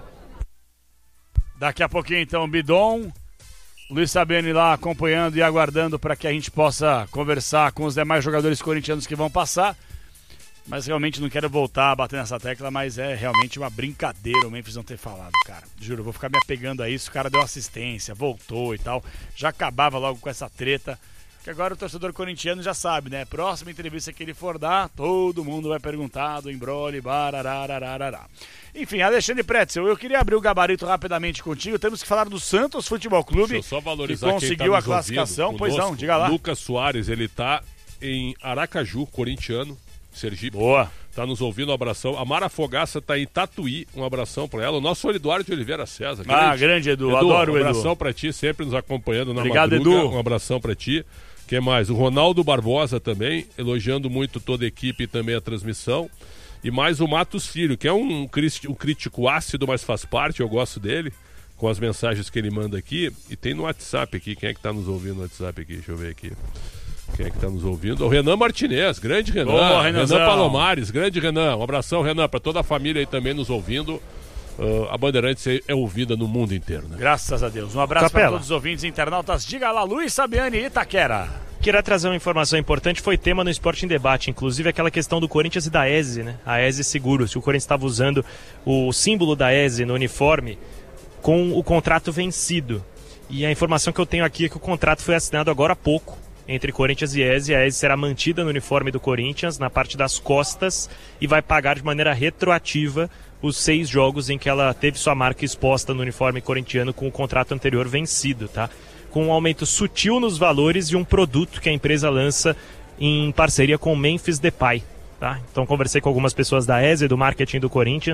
Daqui a pouquinho então Bidon, Luiz Fabiani lá acompanhando e aguardando para que a gente possa conversar com os demais jogadores corintianos que vão passar. Mas realmente não quero voltar a bater nessa tecla, mas é realmente uma brincadeira o Memphis não ter falado, cara. Juro, eu vou ficar me apegando a isso. O cara deu assistência, voltou e tal. Já acabava logo com essa treta. Que agora o torcedor corintiano já sabe, né? Próxima entrevista que ele for dar, todo mundo vai perguntar do embrole, barararararará. Enfim, Alexandre Pretzel, eu queria abrir o gabarito rapidamente contigo. Temos que falar do Santos Futebol Clube. Deixa eu só valorizar que conseguiu tá a classificação. Ouvindo, pois não, diga lá. Lucas Soares, ele tá em Aracaju, corintiano, Sergipe. Boa. Tá nos ouvindo, um abração. A Mara Fogaça tá em Tatuí, um abração pra ela. O nosso Eduardo de Oliveira César. Ah, grande, grande Edu, Edu, adoro o Edu. Edu. Um abração pra ti, sempre nos acompanhando na Obrigado, madruga. Edu. Um abração pra ti. Quem mais? O Ronaldo Barbosa também, elogiando muito toda a equipe e também a transmissão. E mais o Matos Filho, que é um, um crítico ácido, mas faz parte, eu gosto dele, com as mensagens que ele manda aqui. E tem no WhatsApp aqui, quem é que tá nos ouvindo no WhatsApp aqui? Deixa eu ver aqui. Quem é que tá nos ouvindo? O Renan Martinez, grande Renan. Boa, Renan Palomares, grande Renan. Um abração, Renan, para toda a família aí também nos ouvindo. Uh, a Bandeirantes é, é ouvida no mundo inteiro, né? Graças a Deus. Um abraço para todos os ouvintes internautas. Diga lá, Luiz Fabiani, Itaquera. Queria trazer uma informação importante, foi tema no Esporte em Debate, inclusive aquela questão do Corinthians e da E S E, né? A E S E Seguros, o Corinthians estava usando o símbolo da E S E no uniforme com o contrato vencido. E a informação que eu tenho aqui é que o contrato foi assinado agora há pouco entre Corinthians e E S E. A E S E será mantida no uniforme do Corinthians, na parte das costas, e vai pagar de maneira retroativa os seis jogos em que ela teve sua marca exposta no uniforme corintiano com o contrato anterior vencido, tá? Com um aumento sutil nos valores e um produto que a empresa lança em parceria com o Memphis Depay, tá? Então conversei com algumas pessoas da E S E, do marketing do Corinthians,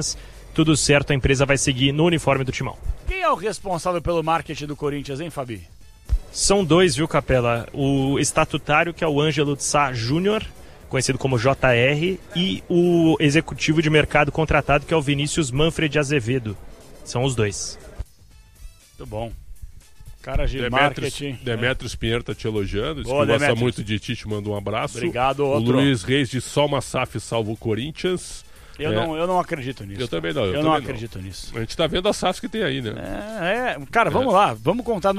tudo certo, a empresa vai seguir no uniforme do Timão. Quem é o responsável pelo marketing do Corinthians, hein, Fabi? São dois, viu, Capela? O estatutário, que é o Ângelo de Sá Júnior, conhecido como J R, e o executivo de mercado contratado, que é o Vinícius Manfred Azevedo. São os dois. Muito bom. Cara de Demetrios, marketing. Demetrios é. Pinheiro tá te elogiando, diz Boa, que gosta Demetrios. muito de ti, te manda um abraço. Obrigado, o outro. Luiz Reis de Sol Massaf salva o Corinthians. Eu, é. não, eu não acredito nisso. Eu também não. Eu, eu também não não acredito nisso. A gente tá vendo as S A Fs que tem aí, né? É, é. Cara, vamos é. lá. Vamos contar no